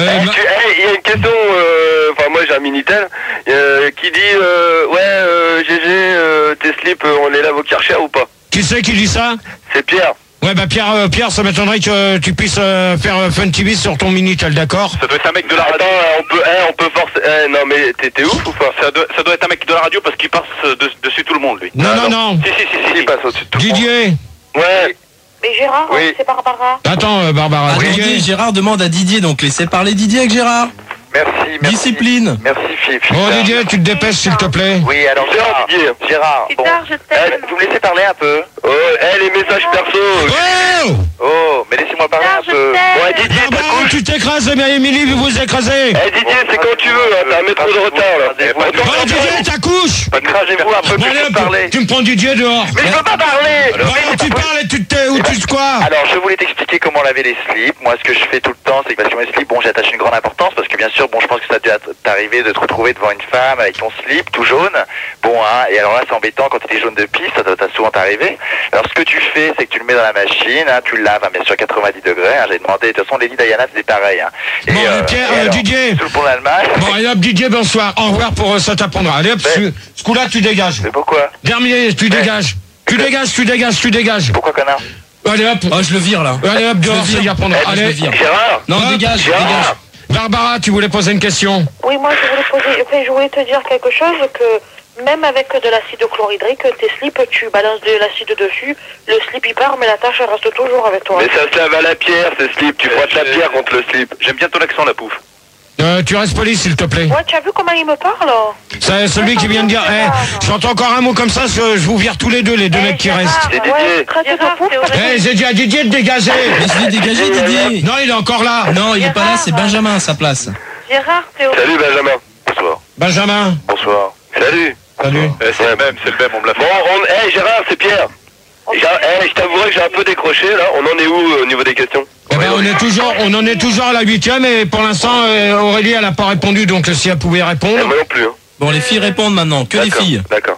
y a une question, enfin moi j'ai un Minitel qui dit GG, tes slips, on les lave au Karcher ou pas? Qui c'est qui dit ça? C'est Pierre. Ouais bah Pierre, ça m'étonnerait que tu puisses faire Fun TV sur ton Minitel, d'accord? Ça doit être un mec de la radio. Attends, on peut forcer. Non mais t'es ouf ou pas? Ça doit être un mec de la radio parce qu'il passe dessus tout le monde, lui. Non. Si, il passe au-dessus de tout le monde. Didier. Ouais. Mais Gérard, c'est Barbara. Attends, Barbara. Attendez, Gérard demande à Didier, donc laissez parler Didier avec Gérard. Merci. Discipline. Merci, Philippe. Bon, Didier, tu te dépêches, s'il te plaît. Oui, alors Gérard. Bon. Je t'aime. Vous me laissez parler un peu? Les messages perso. Oh, mais laissez-moi parler un peu. Ouais, Didier, Barbara, tu t'écrases, mais Émilie, vous vous écrasez. Didier, c'est quand tu veux, t'as un métro de retard, là. Bon, Didier, t'accouches. Écrasez-vous un peu, Bon, allez, parler. tu me prends Didier dehors. Mais je peux pas parler. Bon, alors, tu parles et tu te tais, ou tu te quoi? Alors, je voulais t'expliquer comment laver les slips. Moi, ce que je fais tout le temps, c'est que sur mes slips, bon, j'attache une grande importance parce que bien sûr, bon, je pense que ça doit t'arriver de te retrouver devant une femme avec ton slip tout jaune. Bon, hein, et alors là, c'est embêtant quand il est jaune de pisse, ça doit souvent t'arriver. Alors, ce que tu fais, c'est que tu le mets dans la machine, hein, tu le laves, hein, bien sûr, 90 degrés. Hein, j'ai demandé, de toute façon, Lady Diana, c'est pareil. Hein. Et, bon, Pierre, et alors, Didier. Tout le pont d'Allemagne. Bon, allez hop, Didier, bonsoir. Au revoir pour ça t'apprendra. Allez hop, ce coup-là, tu dégages. Mais pourquoi? Terminé, tu dégages. Tu dégages. Pourquoi, connard? Allez hop. Oh, je le vire là. Allez hop, dehors, ça y apprendra. Je le Allez. vire. Gérard. Non, dégage. Barbara, tu voulais poser une question? Oui, moi je voulais te dire quelque chose, que même avec de l'acide chlorhydrique, tes slips, tu balances de l'acide dessus, le slip il part, mais la tache elle reste toujours avec toi. Mais ça se lave à la pierre, ce slip, tu frottes la pierre contre le slip. J'aime bien ton accent, la pouffe. Tu restes poli, s'il te plaît. Ouais, tu as vu comment il me parle? C'est celui qui vient de dire, j'entends encore un mot comme ça, je vous vire tous les deux mecs qui restent. C'est Didier. J'ai dit à Didier de dégager. Laisse-le dégager, Didier. Non, il est encore là. Non, il est pas là, c'est Benjamin à sa place. Gérard, Salut Benjamin. Bonsoir. Benjamin. Bonsoir. Salut. C'est le même, on me l'a fait. Bon, Gérard, c'est Pierre. Je t'avouerai que j'ai un peu décroché là. On en est où au niveau des questions? On en est toujours à la 8e et pour l'instant Aurélie elle a pas répondu, donc si elle pouvait répondre. Moi non plus. Hein. Bon, les filles répondent maintenant, que les filles. D'accord.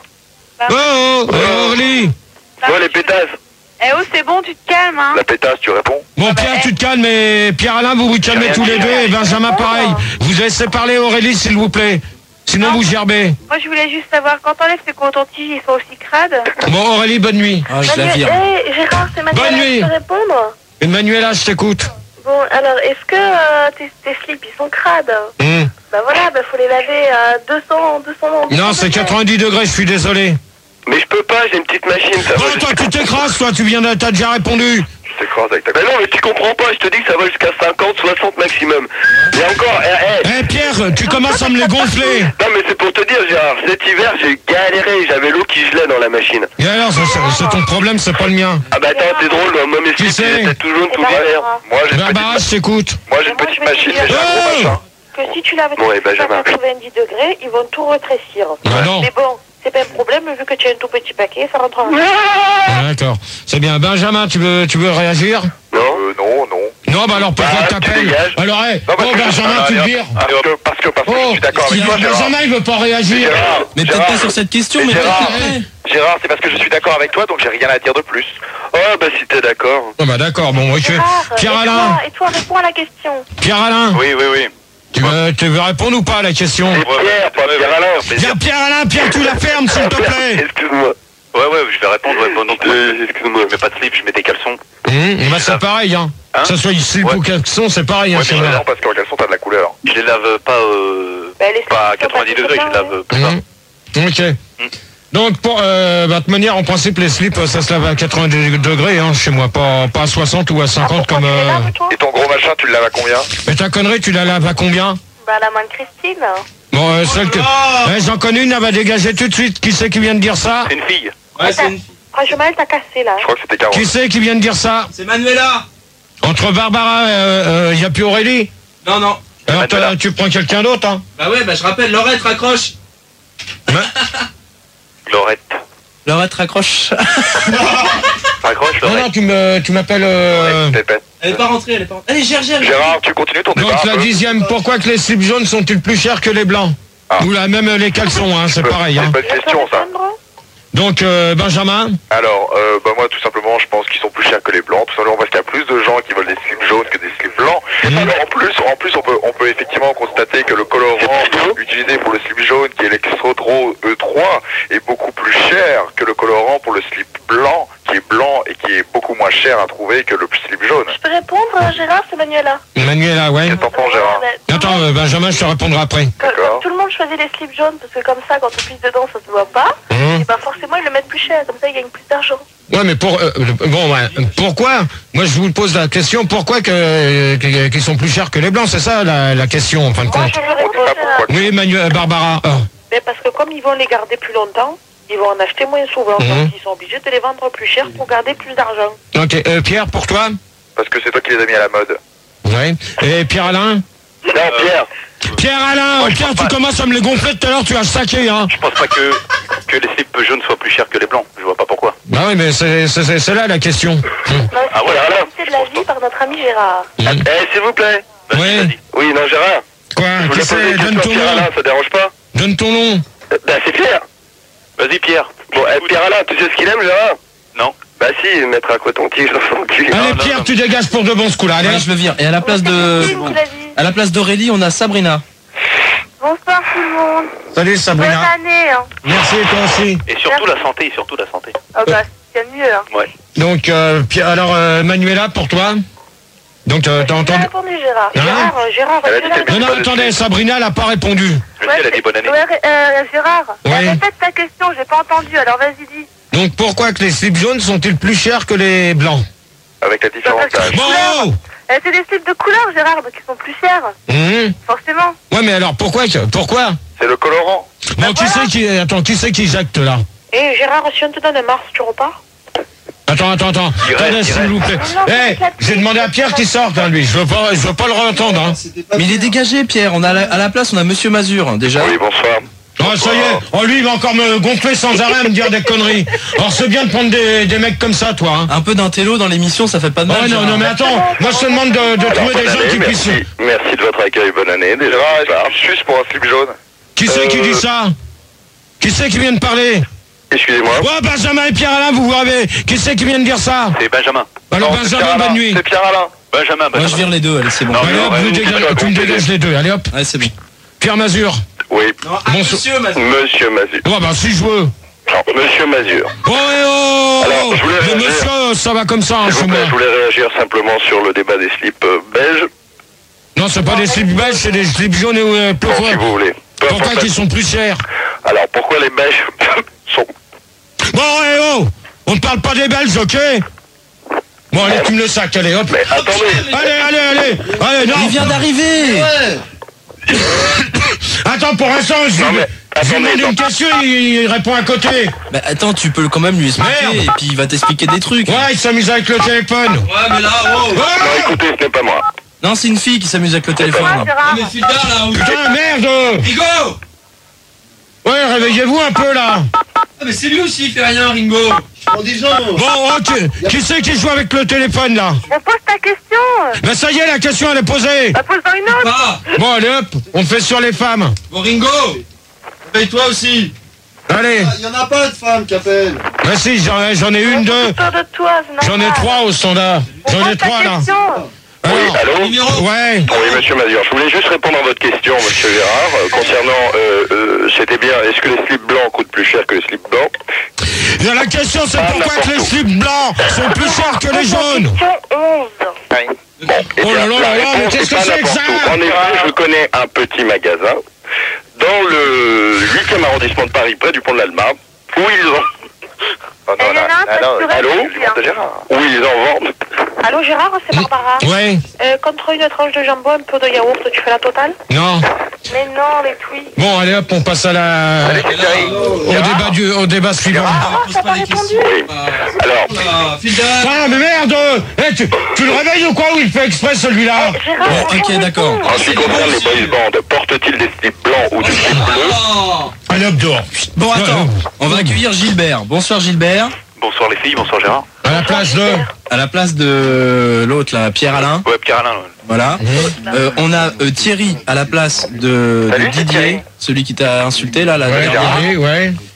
Aurélie. Bon, les pétasses. c'est bon, tu te calmes, hein. La pétasse, tu réponds? Bon, Pierre, tu te calmes, et Pierre-Alain, vous calmez tous les deux, et Benjamin, pareil. Vous laissez parler Aurélie, s'il vous plaît. Sinon, vous gerbez. Moi, je voulais juste savoir, quand t'enlèves tes cotons-tiges, ils sont aussi crades? Bon, Aurélie, bonne nuit. Ah, je la vire. Gérard, c'est Manuela qui peut répondre? Et Manuela, je t'écoute. Bon, alors, est-ce que tes slips, ils sont crades? Bah voilà, faut les laver à 200 Non, c'est 90 degrés, je suis désolé. Mais je peux pas, j'ai une petite machine, ça va. Toi, tu t'écrases, toi, t'as déjà répondu. Je t'écrase avec ta... Mais non, mais tu comprends pas, je te dis que ça va jusqu'à 50, 60 maximum. Et encore, Pierre, tu commences à me les gonfler. Non, mais c'est pour te dire, Gérard, cet hiver, j'ai galéré, j'avais l'eau qui gelait dans la machine. Et alors, c'est ton problème, c'est pas le mien. Ah bah attends, t'es drôle, moi, mes slips, j'étais tout jaune, tout vert. Moi, j'ai une Barbara, je t'écoute. Moi, j'ai une petite machine, mais j'ai un gros machin. Que si tu laves tes slips à 90 degrés, ils vont tout rétrécir. Non. Mais bon... C'est pas un problème, vu que tu as un tout petit paquet, ça rentre en... D'accord. C'est bien. Benjamin, tu veux réagir? Non. Non, bah alors pourquoi t'appelles? Alors, Benjamin, tu te vires? Parce que je suis d'accord avec toi, Gérard. Benjamin, il veut pas réagir. Mais peut-être pas sur cette question, mais peut-être après. Gérard, c'est parce que je suis d'accord avec toi, donc j'ai rien à dire de plus. Oh, bah si t'es d'accord. Oh, bah d'accord, bon, ok. Pierre-Alain. Et toi, réponds à la question. Pierre-Alain. Oui. Tu veux répondre ou pas à la question? Pierre, pas Pierre-Alain. Pierre-Alain, Pierre, tu la fermes, s'il te plaît. Excuse-moi. Ouais, je vais répondre. Excuse-moi, je mets pas de slip, je mets des caleçons. Bah c'est pareil, hein. Que ce soit slip ou caleçon, c'est pareil, hein. Ouais, mais non, parce qu'en caleçon, t'as de la couleur. Je les lave pas à 90 degrés, je les lave plus bas. Ok. Donc, de toute manière, en principe, les slips, ça se lave à 90 degrés, hein, chez moi, pas à 60 ou à 50 comme... Et ton gros machin, tu le laves à combien? Mais ta connerie, tu la laves à combien? Bah, la main de Christine. Bon, celle que... j'en connais une, elle va dégager tout de suite. Qui c'est qui vient de dire ça? C'est une fille. Ouais, c'est une... Franchement, elle t'a cassé, là. Je crois que c'était 40. Qui c'est qui vient de dire ça? C'est Manuela. Entre Barbara, y a plus Aurélie? Non. Alors, tu prends quelqu'un d'autre, hein? Bah ouais, je rappelle, Laurette, raccroche. Laurette, raccroche. Raccroche, Laurette. Non, tu m'appelles... Elle est pas rentrée, Allez, Gérard, tu continues ton débat. Donc la 10e, pourquoi que les slips jaunes sont-ils plus chers que les blancs? Ou là, même les caleçons, hein, c'est pareil. C'est une bonne question, ça. Donc, Benjamin? Alors, moi, tout simplement, je pense qu'ils sont plus chers que les blancs. Tout simplement parce qu'il y a plus de gens qui veulent des slips jaunes que des slips blancs. Alors, en plus, on peut effectivement constater que le colorant utilisé pour le slip jaune, qui est l'Extrodro E3, est beaucoup plus cher que le colorant pour le slip blanc, qui est blanc et qui est beaucoup moins cher à trouver que le slip jaune. Je peux répondre, Gérard, c'est Manuela. Manuela, ouais. Qu'est-ce que t'en penses, Gérard? Attends, Benjamin, je te répondrai après. D'accord. Tout le monde choisit les slips jaunes parce que comme ça, quand on pisse dedans, ça se voit pas. Et bah forcément, ils le mettent plus cher. Comme ça, ils gagnent plus d'argent. Ouais, mais pourquoi? Moi, je vous pose la question, pourquoi qu'ils sont plus chers que les blancs? C'est ça la question, en fin de Moi, compte. je veux répondre, Gérard. Oui, Barbara. Mais parce que comme ils vont les garder plus longtemps, ils vont en acheter moins souvent. Donc ils sont obligés de les vendre plus cher pour garder plus d'argent. Ok, Pierre, pour toi? Parce que c'est toi qui les as mis à la mode. Ouais. Et Pierre-Alain? Non, Pierre. Pierre-Alain, Pierre, tu commences à me les gonfler tout à l'heure, tu as saqué, hein. Je pense pas que les slips jaunes soient plus chers que les blancs. Je vois pas pourquoi. Bah oui, mais c'est là la question. Ah ouais, alors. C'est de la vie par notre ami Gérard. S'il vous plaît. Oui. Oui, non, Gérard. Quoi? Qui c'est? Donne ton nom. Ça dérange pas? Donne ton nom. Bah, c'est Pierre. Vas-y, Pierre. Bon, Pierre Alain, tu sais ce qu'il aime, Gérard? Non. Bah si, mettre un coton-tige dans son cul. Allez, Pierre, tu dégages pour de bon ce coup-là. Allez. Ouais, je le vire. Et à la place d'Aurélie, on a Sabrina. Bonsoir tout le monde. Salut, Sabrina. Bonne année. Hein. Merci, toi aussi. Et surtout la santé, Oh bah, c'est mieux. Hein. Ouais. Donc, Pierre, alors, Manuela, pour toi? Donc, t'as J'ai entendu? répondu Gérard. Hein Gérard, Elle a dit Gérard. que- Non, attendez, Sabrina, elle n'a pas répondu. Je sais, elle a dit bonne année. Gérard, Ouais. répète ta question, j'ai pas entendu, alors vas-y dis. Donc, pourquoi que les slips jaunes sont-ils plus chers que les blancs? Avec la différence d'âge. Bon! C'est des slips de couleur, Gérard, donc ils sont plus chers, forcément. Ouais, mais alors, pourquoi? C'est le colorant. Bon, qui c'est qui jacte, là? Et Gérard, si on te donne un Mars, tu repars? Attends. Attendez, s'il vous plaît. J'ai demandé à Pierre qu'il sorte, hein, lui. Je veux pas le re-entendre, hein. Mais il est dégagé, Pierre. On a à la place, on a Monsieur Mazur, déjà. Oui, bonsoir. Oh, ça y est. Oh, lui, il va encore me gonfler sans arrêt, me dire des conneries. Alors, c'est bien de prendre des mecs comme ça, toi, hein. Un peu d'intello dans l'émission, ça fait pas de mal. Oh, non, mais attends. Moi, je te demande de trouver des gens qui puissent... Merci de votre accueil, bonne année. Déjà, juste pour un slip jaune. Qui c'est qui dit ça? Qui c'est qui vient de parler? Excusez-moi. Ouais, Benjamin et Pierre-Alain, vous avez... Qui c'est qui vient de dire ça? C'est Benjamin. Alors, Non, c'est Benjamin, Pierre bonne Alain. nuit. C'est Pierre Alain. Benjamin. Moi, je vire les deux, allez, c'est bon. Non, Allez, hop, tu me dégages les deux. Allez, hop. Ouais, c'est bon. Pierre Mazur. Oui. Monsieur Mazur. Monsieur Mazur. Ouais, bah, si je veux. Non, Monsieur Mazur. Oh, Alors, je voulais le réagir. monsieur, ça va comme ça, hein, S'il chez vous moi. plaît, je voulais réagir simplement sur le débat des slips belges. Non, c'est pas des slips belges, c'est des slips jaunes et Bon, si vous voulez. Peu Pourquoi importe. qu'ils sont plus chers? Alors, pourquoi les belges sont... Bon, on ne parle pas des Belges, ok? Bon, allez, tu me le sacs, allez, hop. Mais attendez. Allez, non. Il vient d'arriver. Attends, pour l'instant, je Non, mais lui attendez, demande une question, il répond à côté. Bah attends, tu peux quand même lui expliquer Merde. et puis il va t'expliquer des trucs. Ouais, il s'amuse avec le téléphone. Ouais, mais là, wow. Non, écoutez, ce n'est pas moi. Non, c'est une fille qui s'amuse avec le téléphone. Gérard. Putain, merde. Ringo. Ouais, réveillez-vous un peu, là. Ah, mais c'est lui aussi, il fait rien, Ringo. Bon, ok. Qui c'est qui joue avec le téléphone, là? On pose ta question. Ben, ça y est, la question, elle est posée. Bah, pose-en une autre. Bon, allez, hop, on fait sur les femmes. Bon, Ringo, paye-toi aussi. Allez. Il n'y en a pas de femmes qui appellent. Ben si, j'en ai une, deux. Peur de toi, c'est J'en ai normal. trois au standard. J'en ai Pose ta trois, là. question. Oui, Alors, allô? ouais. Oui, monsieur Mazur, je voulais juste répondre à votre question, monsieur Gérard, concernant, c'était bien, est-ce que les slips blancs coûtent plus cher que les slips blancs? La question, c'est Ah, pourquoi que les n'importe où. slips blancs sont plus chers que les jaunes? Question 11. Bon, eh Oh bien, là là la là là, mais réponse qu'est-ce est que pas c'est que n'importe ça? où. En effet, je connais un petit magasin dans le 8e arrondissement de Paris, près du pont de l'Alma, où ils ont... Oh Et il y en a un pas sur allô? elle, Où ils en vendent. Allô Gérard, c'est Barbara. Ouais. Contre une tranche de jambon, un peu de yaourt, tu fais la totale? Non. Mais non, les tweets. Bon, allez hop, on passe à la... Allez, c'est Thierry. au débat suivant. Ah, t'as pas répondu. Oui. Alors, Ah, mais merde! Tu le réveilles ou quoi? Ou il fait exprès, celui-là? Gérard, Bon, franchement, ok, d'accord. en ce qui concerne les boys bands, portent-ils des slips blancs ou des slips bleus? Allez hop, dehors. Bon, attends, on va accueillir Gilbert. Bonsoir Gilbert. Bonsoir les filles, bonsoir Gérard. À la place de... À la place de l'autre là, Pierre-Alain. Ouais, Pierre-Alain. Ouais. Voilà. On a Thierry à la place de Salut, c'est Didier, Thierry. celui qui t'a insulté là, la Ouais, dernière. Thierry, ouais.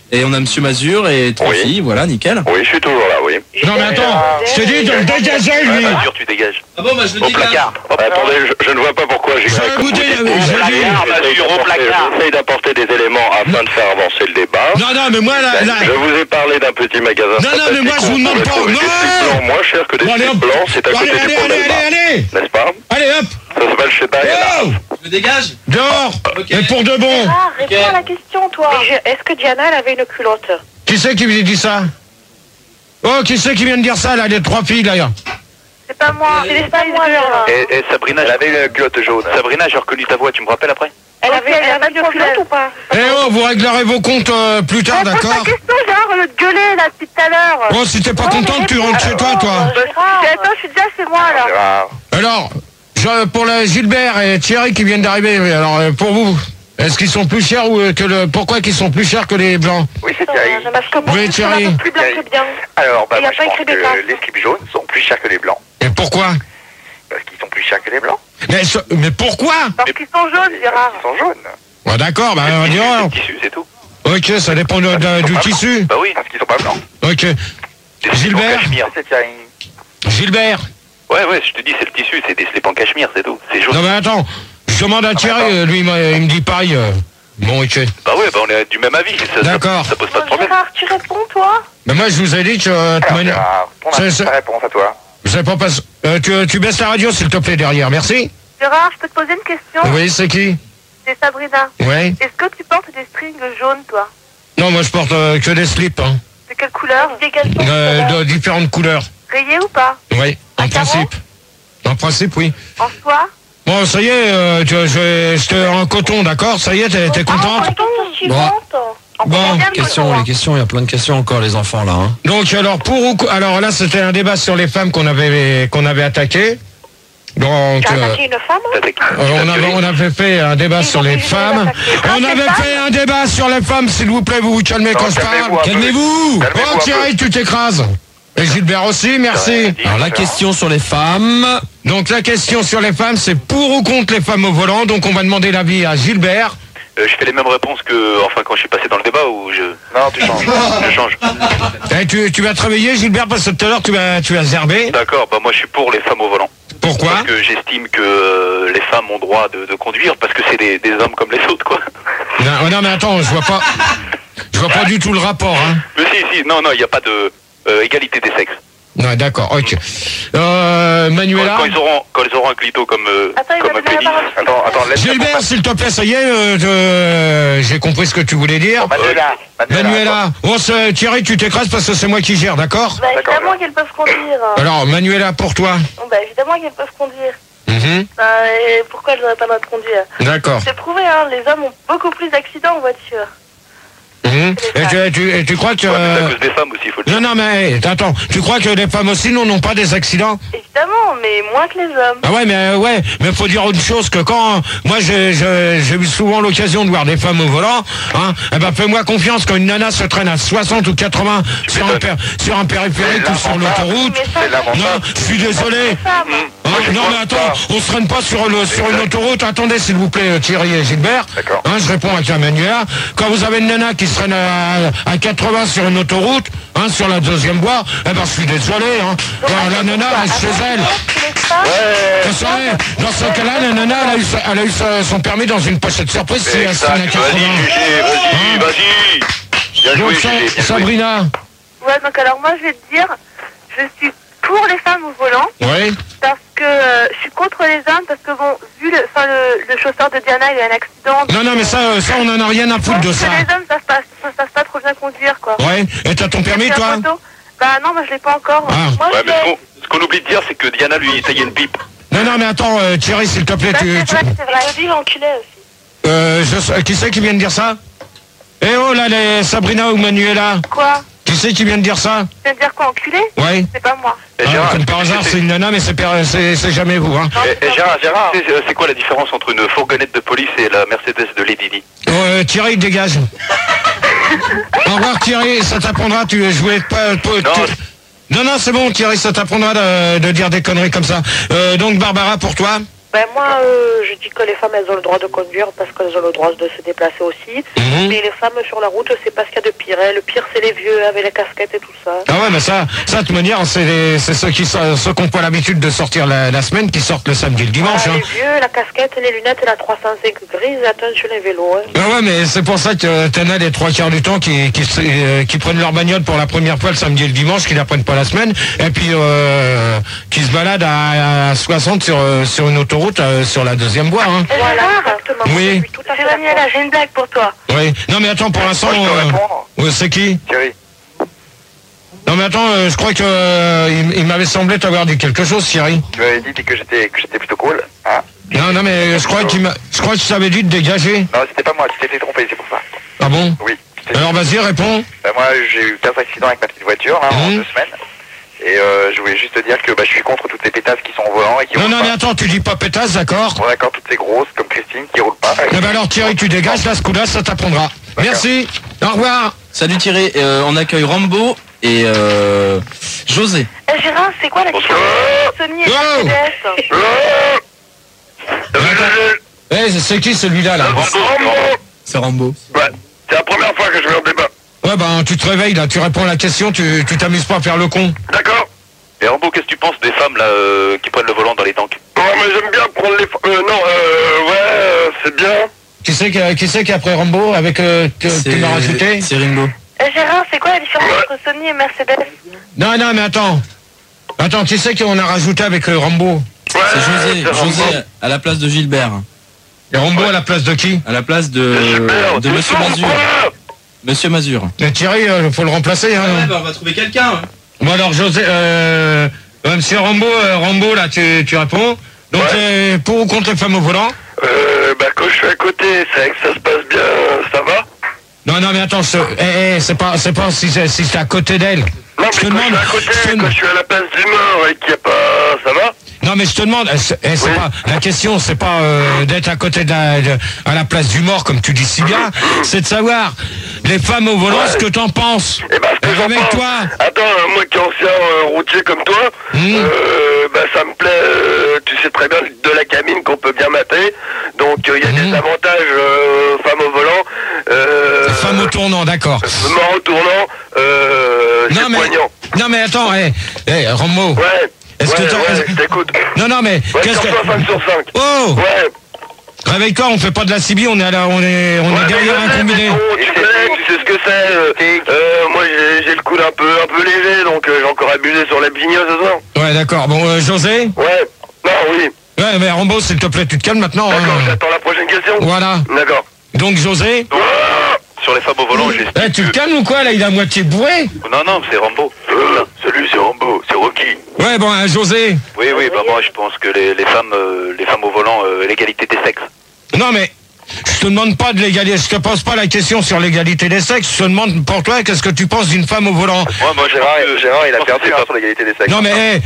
Et on a Monsieur Mazur et 3 filles, voilà, nickel. Oui, je suis toujours là, oui. Non mais attends, je te dis de le dégager lui. Mazur, tu dégages. Ah bon, bah je le Au dégage. placard. Attendez, je ne vois pas pourquoi j'ai... Je vais vous dire, Mazur, au placard. J'essaye d'apporter des éléments afin de faire avancer le débat. Non, mais moi là... Je vous ai parlé d'un petit magasin. Non, mais moi je vous demande pas... Non, moins cher que des slips blancs, c'est à côté du pont d'Elba. Allez. N'est-ce pas? Allez hop. Ça s'appelle chez Diana. Oh, Je le dégage. dehors. Et pour de bon. Ah, réponds à la question, toi. Est-ce que Diana, elle avait une culotte? Qui c'est qui vous dit ça? Oh, qui c'est qui vient de dire ça là, les 3 filles d'ailleurs? C'est pas moi, c'est les Spice Girls. Et Sabrina, elle avait une culotte jaune. Sabrina, j'ai reconnu ta voix, tu me rappelles après? Elle avait une culotte ou pas? Eh oh, vous réglerez vos comptes plus tard, d'accord? Pose ta question, genre, le gueuler, là, depuis tout à l'heure. Oh, si t'es pas content, tu rentres chez toi, toi. Attends, je suis déjà chez moi, là. Alors, pour Gilbert et Thierry qui viennent d'arriver, alors pour vous, est-ce qu'ils sont plus chers ou pourquoi qu'ils sont plus chers que les blancs? Oui, c'est Thierry. Oui, Thierry. Plus blanc que bien. Alors, Il y a moi, je pas pense écrit que des tas. les slips jaunes sont plus chers que les blancs. Et pourquoi? Parce qu'ils sont plus chers que les blancs. Mais pourquoi? Parce qu'ils sont jaunes, Gérard. Ils sont jaunes. Ouais, d'accord, bah on dira. Le tissu, c'est tout. Ok, ça dépend du tissu. Bah oui. Parce qu'ils sont pas blancs. Ok. Des slips en Gilbert. cachemire. C'est Thierry. Gilbert. Ouais, je te dis, c'est le tissu, c'est des slips en cachemire, c'est tout. C'est jaune. Non mais attends, je demande à Thierry, lui il me dit pareil. Bon, ok. Bah ouais, bah on est du même avis. D'accord. Ça pose pas de problème. Gérard, tu réponds, toi? Mais moi je vous ai dit que... Alors, Gérard, ta réponse à toi. Je sais pas tu baisses la radio s'il te plaît derrière, merci. Gérard, je peux te poser une question? Oui, c'est qui? C'est Sabrina. Oui. Est-ce que tu portes des strings jaunes, toi? Non, moi je porte que des slips, hein. De quelle couleur? De différentes couleurs. Rayé ou pas? Oui, en Un carreau? principe. En principe, oui. En soie? Bon, ça y est, j'étais en coton, d'accord? Ça y est, t'es contente? Bon, Les questions, il y a plein de questions encore, les enfants, là. Hein. donc alors là, c'était un débat sur les femmes qu'on avait attaqué. Donc, Tu as attaqué une femme? on avait fait un débat sur les femmes. On avait fait un débat sur les femmes, s'il vous plaît, vous vous calmez quand je parle. Calmez-vous. Oh, Thierry, tu t'écrases. Et Gilbert aussi, merci. Alors, la question sur les femmes. Donc, la question sur les femmes, c'est pour ou contre les femmes au volant. Donc, on va demander l'avis à Gilbert. Je fais les mêmes réponses que, enfin, quand je suis passé dans le débat ou je... Non, tu changes. Je change. Et tu vas te réveiller, Gilbert, parce que tout à l'heure, tu vas zerber. D'accord, bah moi je suis pour les femmes au volant. Pourquoi? Parce que j'estime que les femmes ont droit de conduire parce que c'est des hommes comme les autres, quoi. Non, mais attends, je vois pas du tout le rapport, hein. Mais si, non, il n'y a pas de égalité des sexes. Non, d'accord, ok. Manuela. Quand ils auront un clito comme pénis. Attends, laisse Gilbert, s'il te plaît, ça y est, j'ai compris ce que tu voulais dire. Manuela. Bon, Thierry, tu t'écrases parce que c'est moi qui gère, d'accord? Bah, évidemment qu'elles peuvent conduire. Alors, Manuela, pour toi. Bah, évidemment qu'elles peuvent conduire. Mhm. Et pourquoi elles n'auraient pas le droit de conduire? D'accord. C'est prouvé, hein, les hommes ont beaucoup plus d'accidents en voiture. Mhm. Et tu crois que... Ouais, mais c'est à cause des femmes aussi, il faut le dire. Non, mais attends, tu crois que les femmes aussi n'ont pas des accidents? Évidemment, mais moins que les hommes. Ah mais faut dire autre chose que quand moi j'ai eu souvent l'occasion de voir des femmes au volant, hein, eh ben fais-moi confiance quand une nana se traîne à 60 ou 80 sur un périphérique ou sur l'autoroute. Non, je suis désolé. Non mais attends, on se traîne pas sur une autoroute. Attendez s'il vous plaît Thierry et Gilbert. Hein, je réponds avec la Manuela. Quand vous avez une nana qui se traîne à 80 sur une autoroute, hein, sur la deuxième voie, eh ben je suis désolé. Hein. La nana reste chez elle. Dans ce cas-là, la nana, elle a eu son permis dans une pochette surprise. Si elle se traîne à 80. Vas-y. Bien joué, donc, Sabrina. Ouais, donc alors moi je vais te dire, je suis pour les femmes au volant. Oui. Parce que je suis contre les hommes, parce que bon, vu le chauffeur de Diana, il a un accident. Non, mais ça on en a rien à foutre de ça. Les hommes savent pas trop bien conduire, quoi. Ouais, et t'as ton permis, toi? Bah non, moi je l'ai pas encore. Ah. Moi, ouais, mais ce qu'on oublie de dire, c'est que Diana, lui, taillait une pipe. Non, mais attends, Thierry, s'il te plaît, c'est vrai. Je dis l'enculé aussi. Qui c'est qui vient de dire ça? Eh oh, là, Sabrina ou Manuela. Quoi? Qui c'est qui vient de dire ça? Tu viens de dire quoi, enculé? Ouais. C'est pas moi. Comme par hasard, c'est une nana, mais c'est jamais vous, hein. Gérard, c'est quoi la différence entre une fourgonnette de police et la Mercedes de Lady Di? Thierry, dégage. Au revoir, Thierry, ça t'apprendra, je voulais pas... Non, c'est bon, Thierry, ça t'apprendra de dire des conneries comme ça. Donc, Barbara, pour toi? Ben moi, je dis que les femmes, elles ont le droit de conduire parce qu'elles ont le droit de se déplacer aussi. Mais les femmes sur la route, c'est pas ce qu'il y a de pire. Hein. Le pire, c'est les vieux avec les casquettes et tout ça. Ah ouais, mais ça de toute manière, c'est ceux qui n'ont pas l'habitude de sortir la semaine qui sortent le samedi et le dimanche. Les vieux, la casquette, les lunettes et la 305 grise, attention les vélos. Hein. Ah ouais, mais c'est pour ça que t'en as les 3/4 du temps qui prennent leur bagnole pour la première fois le samedi et le dimanche, qui n'apprennent pas la semaine, et puis qui se baladent à 60 sur une autoroute sur la deuxième voie. Hein. Voilà, exactement. Oui. C'est Daniela, j'ai une blague pour toi. Oui. Non mais attends, pour l'instant... c'est qui? Thierry. Non mais attends, je crois que il m'avait semblé t'avoir dit quelque chose, Thierry. Tu m'avais dit que j'étais plutôt cool, hein. Non mais je crois que tu t'avais dit de dégager. Non, c'était pas moi, tu t'es fait tromper, c'est pour ça. Ah bon? Oui. Alors vas-y, réponds. Moi, j'ai eu 15 accidents avec ma petite voiture, là, en 2 semaines. Et je voulais juste te dire que je suis contre toutes les pétasses qui sont au volant et qui roulent pas. Non, mais attends, tu dis pas pétasse, d'accord? Bon, d'accord, toutes ces grosses, comme Christine, qui roulent pas. Eh ben alors Thierry, tu dégages, là, ce coup-là, ça t'apprendra. Merci, au revoir. Salut Thierry, on accueille Rambo et José. Gérard, c'est quoi la différence Sony et Mercedes? C'est qui celui-là, là? C'est Rambo. Ouais, c'est la première fois que je vais en débat. Ouais, ben tu te réveilles, là, tu réponds à la question, tu t'amuses pas à faire le con. D'accord. Et Rambo, qu'est-ce que tu penses des femmes, là, qui prennent le volant dans les tanks? Oh, mais j'aime bien prendre les... ouais, c'est bien. Qui c'est qui après Rambo, avec tu m'as rajouté? C'est Ringo. Gérard, c'est quoi la différence entre Sony et Mercedes? Non, mais attends. Attends, qui c'est qu'on a rajouté avec Rambo? C'est José à la place de Gilbert. Et Rambo à la place de qui? À la place de Monsieur Mazur. Monsieur Mazur. Mais Thierry, faut le remplacer, hein. Ouais, on va trouver quelqu'un. Hein. Bon alors José, monsieur Rambo, là tu réponds. Donc pour ou contre les femmes au volant? Quand je suis à côté, c'est vrai que ça se passe bien, ça va? Non mais attends, c'est pas si c'est à côté d'elle. Non mais quand je suis à côté, quand je suis à la place du mort et qu'il n'y a pas... Ça va? Non mais je te demande, pas la question, c'est pas d'être à côté à la place du mort comme tu dis si bien, c'est de savoir les femmes au volant ce que t'en penses. Eh ben, ce que j'en pense. Toi. Attends, moi qui est ancien routier comme toi, ça me plaît, tu sais très bien de la cabine qu'on peut bien mater, donc il y a des avantages femmes au volant. Femmes au tournant, d'accord. Mort au tournant, c'est poignant. Non mais attends, Rambo. Ouais. Est-ce que je t'écoute. Non mais qu'est-ce que 5 sur 5. Oh. Ouais. Réveille-toi, on fait pas de la CB, on est derrière un combiné. Tu sais ce que c'est. Moi j'ai le coude un peu léger, donc j'ai encore abusé sur la bignosse ce soir. Ouais d'accord. Bon José. Ouais. Non oui. Ouais mais Rambo, s'il te plaît, tu te calmes maintenant. D'accord, j'attends la prochaine question. Voilà. D'accord. Donc José. Sur les femmes au volant, j'ai... tu te calmes ou quoi là? Il est à moitié bourré. Non, c'est Rambo. Salut, c'est Rambo, c'est Rocky. Ouais bon José. Oui, moi je pense que les femmes au volant, l'égalité des sexes. Non mais je te demande pas de l'égalité, je te pose pas la question sur l'égalité des sexes, je te demande pour toi qu'est-ce que tu penses d'une femme au volant. Moi Gérard il a perdu sur l'égalité des sexes. Non mais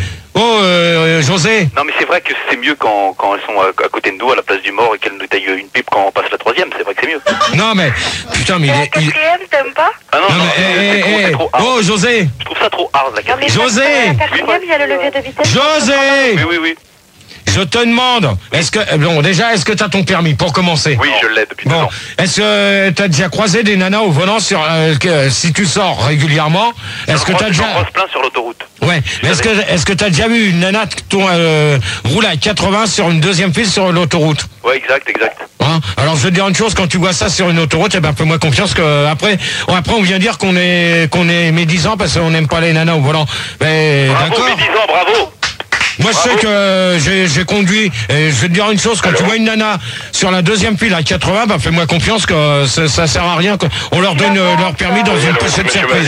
José. Non mais c'est vrai que c'est mieux quand elles sont à côté de nous à la place du mort et qu'elles nous taillent une pipe quand on passe la 3e, c'est vrai que c'est mieux. Non mais putain mais la 4e, t'aimes pas? Ah non, c'est trop hard. Oh José. Je trouve ça trop hard la 4e. José. La 4e, il y a le levier de vitesse. José. Oui. Je te demande, est-ce que t'as ton permis pour commencer? Oui, je l'ai depuis 2 ans. Est-ce que t'as déjà croisé des nanas au volant si tu sors régulièrement? Est-ce que t'as déjà... J'en croise plein sur l'autoroute. Ouais, mais est-ce que t'as déjà vu une nana rouler à 80 sur une deuxième file sur l'autoroute? Ouais, exact. Hein? Alors je vais te dire une chose, quand tu vois ça sur une autoroute, fais-moi confiance que après on vient dire qu'on est médisant parce qu'on n'aime pas les nanas au volant. Mais Bravo, médisant, bravo. Moi, je sais que j'ai conduit, et je vais te dire une chose, quand tu vois une nana sur la deuxième file à 80, fais-moi confiance que ça sert à rien, on leur donne leur permis dans une pochette surprise.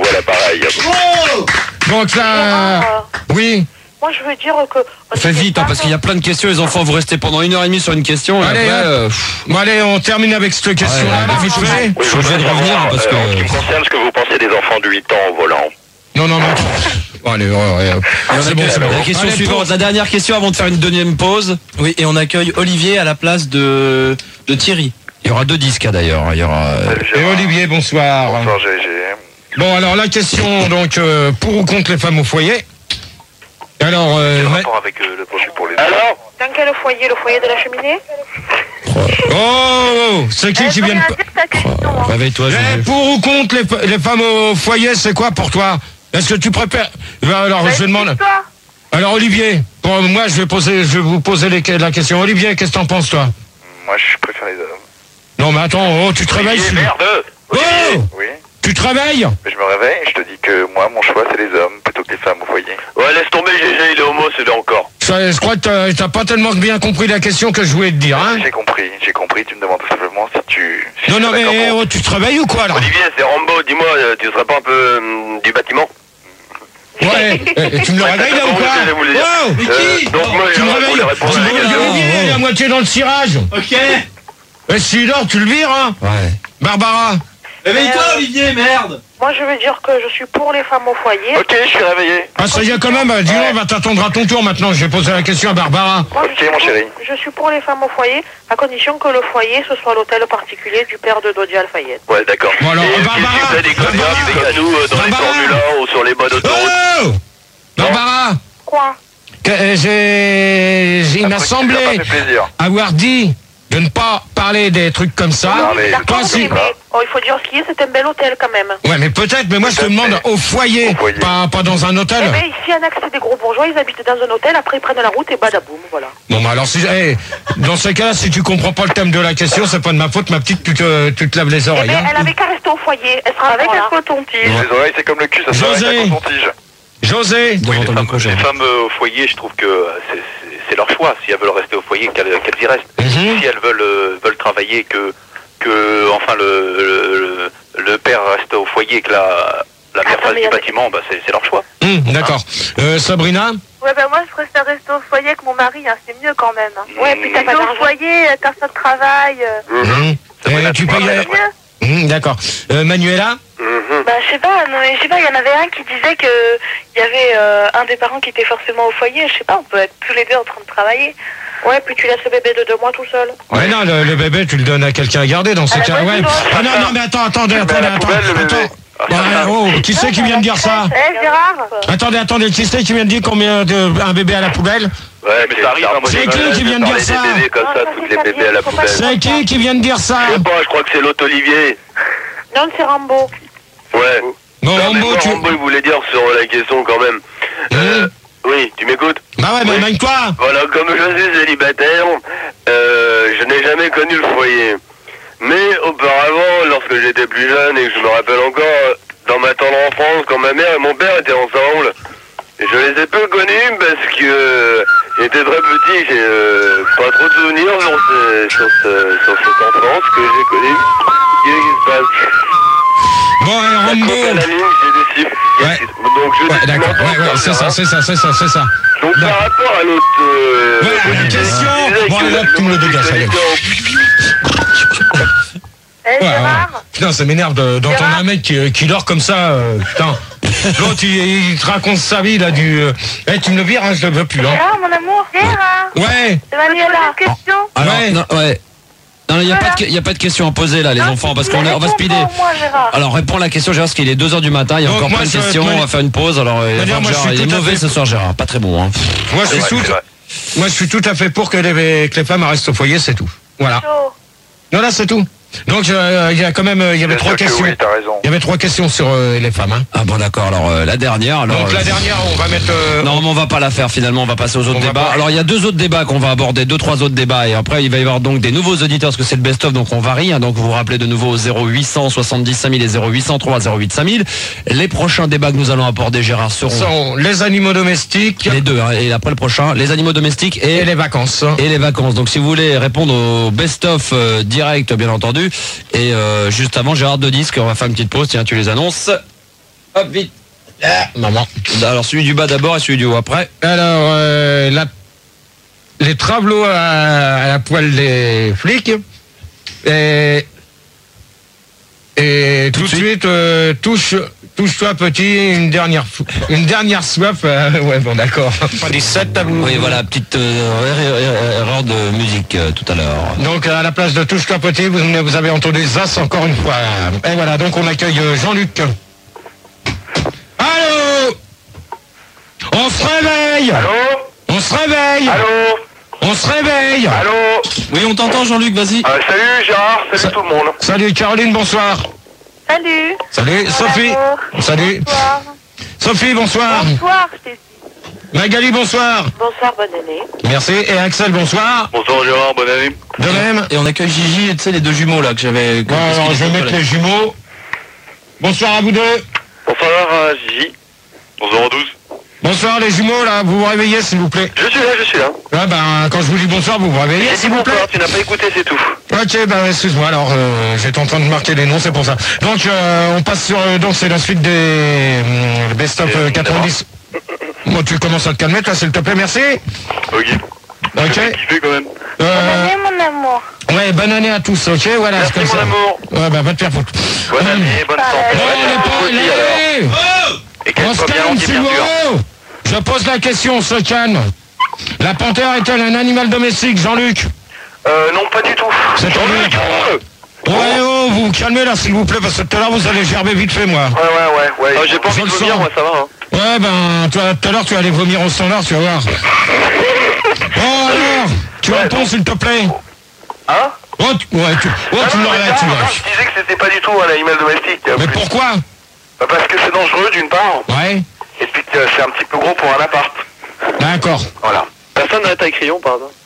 Donc là, oui. Moi, je veux dire que... Fais vite, parce qu'il y a plein de questions, les enfants, vous restez pendant 1h30 sur une question. Allez, allez, on termine avec cette question-là. Je suis obligé de revenir, parce que... En ce qui concerne ce que vous pensez des enfants de 8 ans au volant. Non. Allez, c'est bon. La question suivante, la dernière question avant de faire une deuxième pause. Oui, et on accueille Olivier à la place de Thierry. Il y aura 2 disques d'ailleurs. Il y aura. Et Olivier, bonsoir. Bonsoir, GG. Bon, alors la question, donc, pour ou contre les femmes au foyer? Alors, Quel rapport avec le projet pour les... Alors Dans quel foyer? Le foyer de la cheminée? Oh, c'est qui vient de... Réveille-toi, Jésus. Pour ou contre les femmes au foyer, c'est quoi pour toi? Est-ce que tu préfères... Alors, je demande... Alors, Olivier, pour moi, je vais vous poser la question. Olivier, qu'est-ce que t'en penses, toi? Moi, je préfère les hommes. Non, mais attends, tu te réveilles... Merde. Oh! Oui. Tu te réveilles? Mais je me réveille et je te dis que moi, mon choix, c'est les hommes plutôt que les femmes au foyer. Ouais, laisse tomber, GG, il est homo, c'est là encore. Je crois que t'as pas tellement bien compris la question que je voulais te dire, hein? J'ai compris, tu me demandes tout simplement si tu... si Non, tu non, es d'accord mais pour- tu te réveilles ou quoi, là? Olivier, c'est Rambo, dis-moi, tu serais pas un peu du bâtiment? Ouais, tu me le réveilles, là, ou quoi? je voulais dire. Wow! Donc moi, Tu me réveilles? répondre Tu à me la réveilles, question. Olivier, il est à moitié dans le cirage. Ok. Et s'il dort, tu le vires, hein? Ouais. Barbara? Réveille-toi, Olivier, merde. Moi, je veux dire que je suis pour les femmes au foyer. Ok, je suis réveillé. Ah, ça y est, quand même, dis-donc, on va t'attendre à ton tour maintenant. Je vais poser la question à Barbara. Moi, Ok, mon chéri. Je suis pour les femmes au foyer, à condition que le foyer, ce soit l'hôtel particulier du père de Dodi Al-Fayed. Ouais, d'accord. Bon, alors, Et Barbara, si tu fais des conneries Barbara, avec nous dans les Barbara. Formule 1 ou sur les bonnes autoroutes. Oh! Barbara, Quoi? il m'a Ça semblé m'a fait plaisir. avoir dit de ne pas parler des trucs comme ça. Non, mais- D'accord, Toi, si- mais il faut dire ce qu'il y a, c'est un bel hôtel quand même. Ouais, mais peut-être, mais moi je te Peut-être, demande mais- au foyer, Au foyer. pas dans un hôtel. Eh bien, ici, Annex, c'est des gros bourgeois, ils habitent dans un hôtel, après ils prennent la route et badaboum, voilà. Bon, bah alors, dans ce cas-là, si tu comprends pas le thème de la question, c'est pas de ma faute, ma petite, tu te laves les Eh oreilles. bien, Hein. elle avait qu'à rester au foyer, elle sera avec un coton-tige. Les oreilles, c'est comme le cul, ça se fait José. avec un coton-tige. José, Devant ton micro, Les Jérémy. femmes au foyer, je trouve que c'est leur choix. Si elles veulent rester au foyer, qu'elles y restent. Mhm. Si elles veulent travailler, que enfin le père reste au foyer et que la mère fasse du bâtiment, bah c'est leur choix. D'accord. Sabrina? Ouais, ben moi je préfère rester au foyer avec mon mari, hein, c'est mieux quand même. Hein. Ouais, puis t'as pas Au d'argent. foyer, t'as ça de travail. Tu payes... Mieux. D'accord. Manuela? Bah je sais pas, non, mais je sais pas, il y en avait un qui disait que il y avait un des parents qui était forcément au foyer, je sais pas, on peut être tous les deux en train de travailler. Ouais, puis tu laisses le bébé de 2 mois tout seul. Ouais, non, le bébé, tu le donnes à quelqu'un à garder dans ces la cas. Ouais. voiture. Ah non, mais attendez. Oh, qui c'est qui vient de dire ça? Eh Gérard Attendez, qui c'est qui vient de dire combien un bébé à la poubelle? Ouais, mais ça arrive, hein, moi, C'est qui vient de dire ça? Des bébés comme ça, Non, toutes ça, les c'est bébés à la pas bien, poubelle. C'est qui vient de dire ça? Je sais pas, je crois que c'est l'autre Olivier. Non, c'est Rambo. Ouais. Bon, Non, mais Rambo, moi, tu... Rambo, il voulait dire sur la question quand même. Oui, tu m'écoutes? Bah ouais, mais Oui. éloigne-toi. Voilà, comme je suis célibataire, je n'ai jamais connu le foyer. Mais auparavant, lorsque j'étais plus jeune et que je me rappelle encore, dans ma tendre enfance, quand ma mère et mon père étaient ensemble, je les ai peu connus parce que j'étais très petit, j'ai pas trop de souvenirs sur cette enfance que j'ai connue. Qu'est-ce qui se passe? Bon, La Rambo. coupe à la ligne, j'ai des chiffres. Ouais. Donc je Ouais, dis d'accord, n'importe c'est quoi, ça. Donc par rapport à l'autre... Voilà, la Olivier, question. qui disait Bon, que allez, hop, tu me le dégages, allez. Eh Gérard Putain, ça m'énerve d'entendre Gérard un mec qui dort comme ça, putain. L'autre, il te raconte sa vie, là, tu me le vires, hein, je le veux plus, hein. Gérard, mon amour Gérard Ouais, C'est Manuela une question Alors, Ouais. non, ouais. Non, il n'y a pas de question à poser là, les enfants, parce qu'on va speeder. Moi, Gérard. Alors, réponds à la question, Gérard, parce qu'il est 2h du matin, il y a Donc, encore moi, plein de je- questions, moi- on va faire une pause. Alors, D'ailleurs, moi, je Gérard, suis il est tout à mauvais fait- ce soir, Gérard, pas très bon. Hein. moi, je suis tout à fait pour que les femmes restent au foyer, c'est tout. Voilà. Chaud. Non, là, c'est tout. Donc, il y a quand même, il y avait Bien 3 sûr que questions. oui, t'as raison. Il y avait 3 questions sur les femmes, hein. Ah bon, d'accord, alors la dernière. Alors, Donc, la dernière, on va mettre... Non, mais on va pas la faire finalement, on va passer aux autres On va débats. pas. Alors il y a 2 autres débats qu'on va aborder, 2-3 autres débats, et après il va y avoir donc des nouveaux auditeurs parce que c'est le best-of, donc on varie. Hein, donc vous vous rappelez de nouveau au 0800 70 5000 et 0803 08 5000. Les prochains débats que nous allons aborder, Gérard, seront sont les animaux domestiques les deux, hein, et après le prochain, les animaux domestiques et les vacances. et les vacances. Donc si vous voulez répondre au best-of direct, bien entendu, et juste avant, Gérard de disques, on va faire une petite pause, tiens, tu les annonces. Hop, vite. Maman. Alors celui du bas d'abord et celui du haut après. Alors, les travelots à la poêle des flics. Et tout de suite, touche-toi petit, une dernière soif. Ouais, bon, d'accord. Pas 17 à vous. Oui, voilà, petite erreur de musique tout à l'heure. Donc, à la place de touche-toi petit, vous avez entendu Zas encore une fois. Et voilà, donc on accueille Jean-Luc. Allô? On se réveille! Allô? On se réveille! Allô? On se réveille. Allô? Oui, on t'entend, Jean-Luc, vas-y. Salut Gérard, salut tout le monde. Salut Caroline, bonsoir. Salut. Salut Sophie. Salut. Bonsoir. Sophie, bonsoir. Bonsoir, je t'ai dit. Magali, bonsoir. Bonsoir, bonne année. Merci. Et Axel, bonsoir. Bonsoir Gérard, bonne année. De même. Et on accueille Gigi, tu sais, les deux jumeaux là que j'avais... Bon, alors je vais mettre les jumeaux. Bonsoir à vous deux. Bonsoir Gigi. Bonsoir à tous. Bonsoir les jumeaux, là, vous vous réveillez s'il vous plaît. Je suis là. Ouais, ben, quand je vous dis bonsoir, vous vous réveillez s'il vous plaît. Tu n'as pas écouté, c'est tout. Ok, ben excuse-moi, alors j'étais en train de marquer les noms, c'est pour ça. Donc on passe sur, donc c'est la suite des best-of 90. Bon, tu commences à te calmer, toi, s'il te plaît, merci. Ok. Ok. Kiffé quand même. Bonne année, mon amour. Ouais, bonne année à tous, ok, voilà, c'est comme Merci ça. mon amour. Ouais, bah va te faire foutre. Bonne année, bonne santé. Non, on n'est pas Et on qu'elle se soit bien calme, longue et s'il bien vous dure. plaît. Je pose la question, on se calme. La panthère est-elle un animal domestique, Jean-Luc? Non, pas du tout. C'est-à-dire Ouais, oh, vous vous calmez là, s'il vous plaît, parce que tout à l'heure, vous allez gerber vite fait, moi. Ouais. J'ai pas envie de Je le vomir, sens. moi, ça va. Hein. Ouais, ben, toi, tout à l'heure, tu vas aller vomir au standard, tu vas voir. Oh, alors, tu réponds, s'il te plaît. Hein? Oh, tu non, l'aurais, tu non, vois. je disais que c'était pas du tout un animal domestique. Mais pourquoi? Parce que c'est dangereux d'une part, Ouais, et puis que c'est un petit peu gros pour un appart. d'accord. Voilà. Personne n'a la taille crayon, par exemple.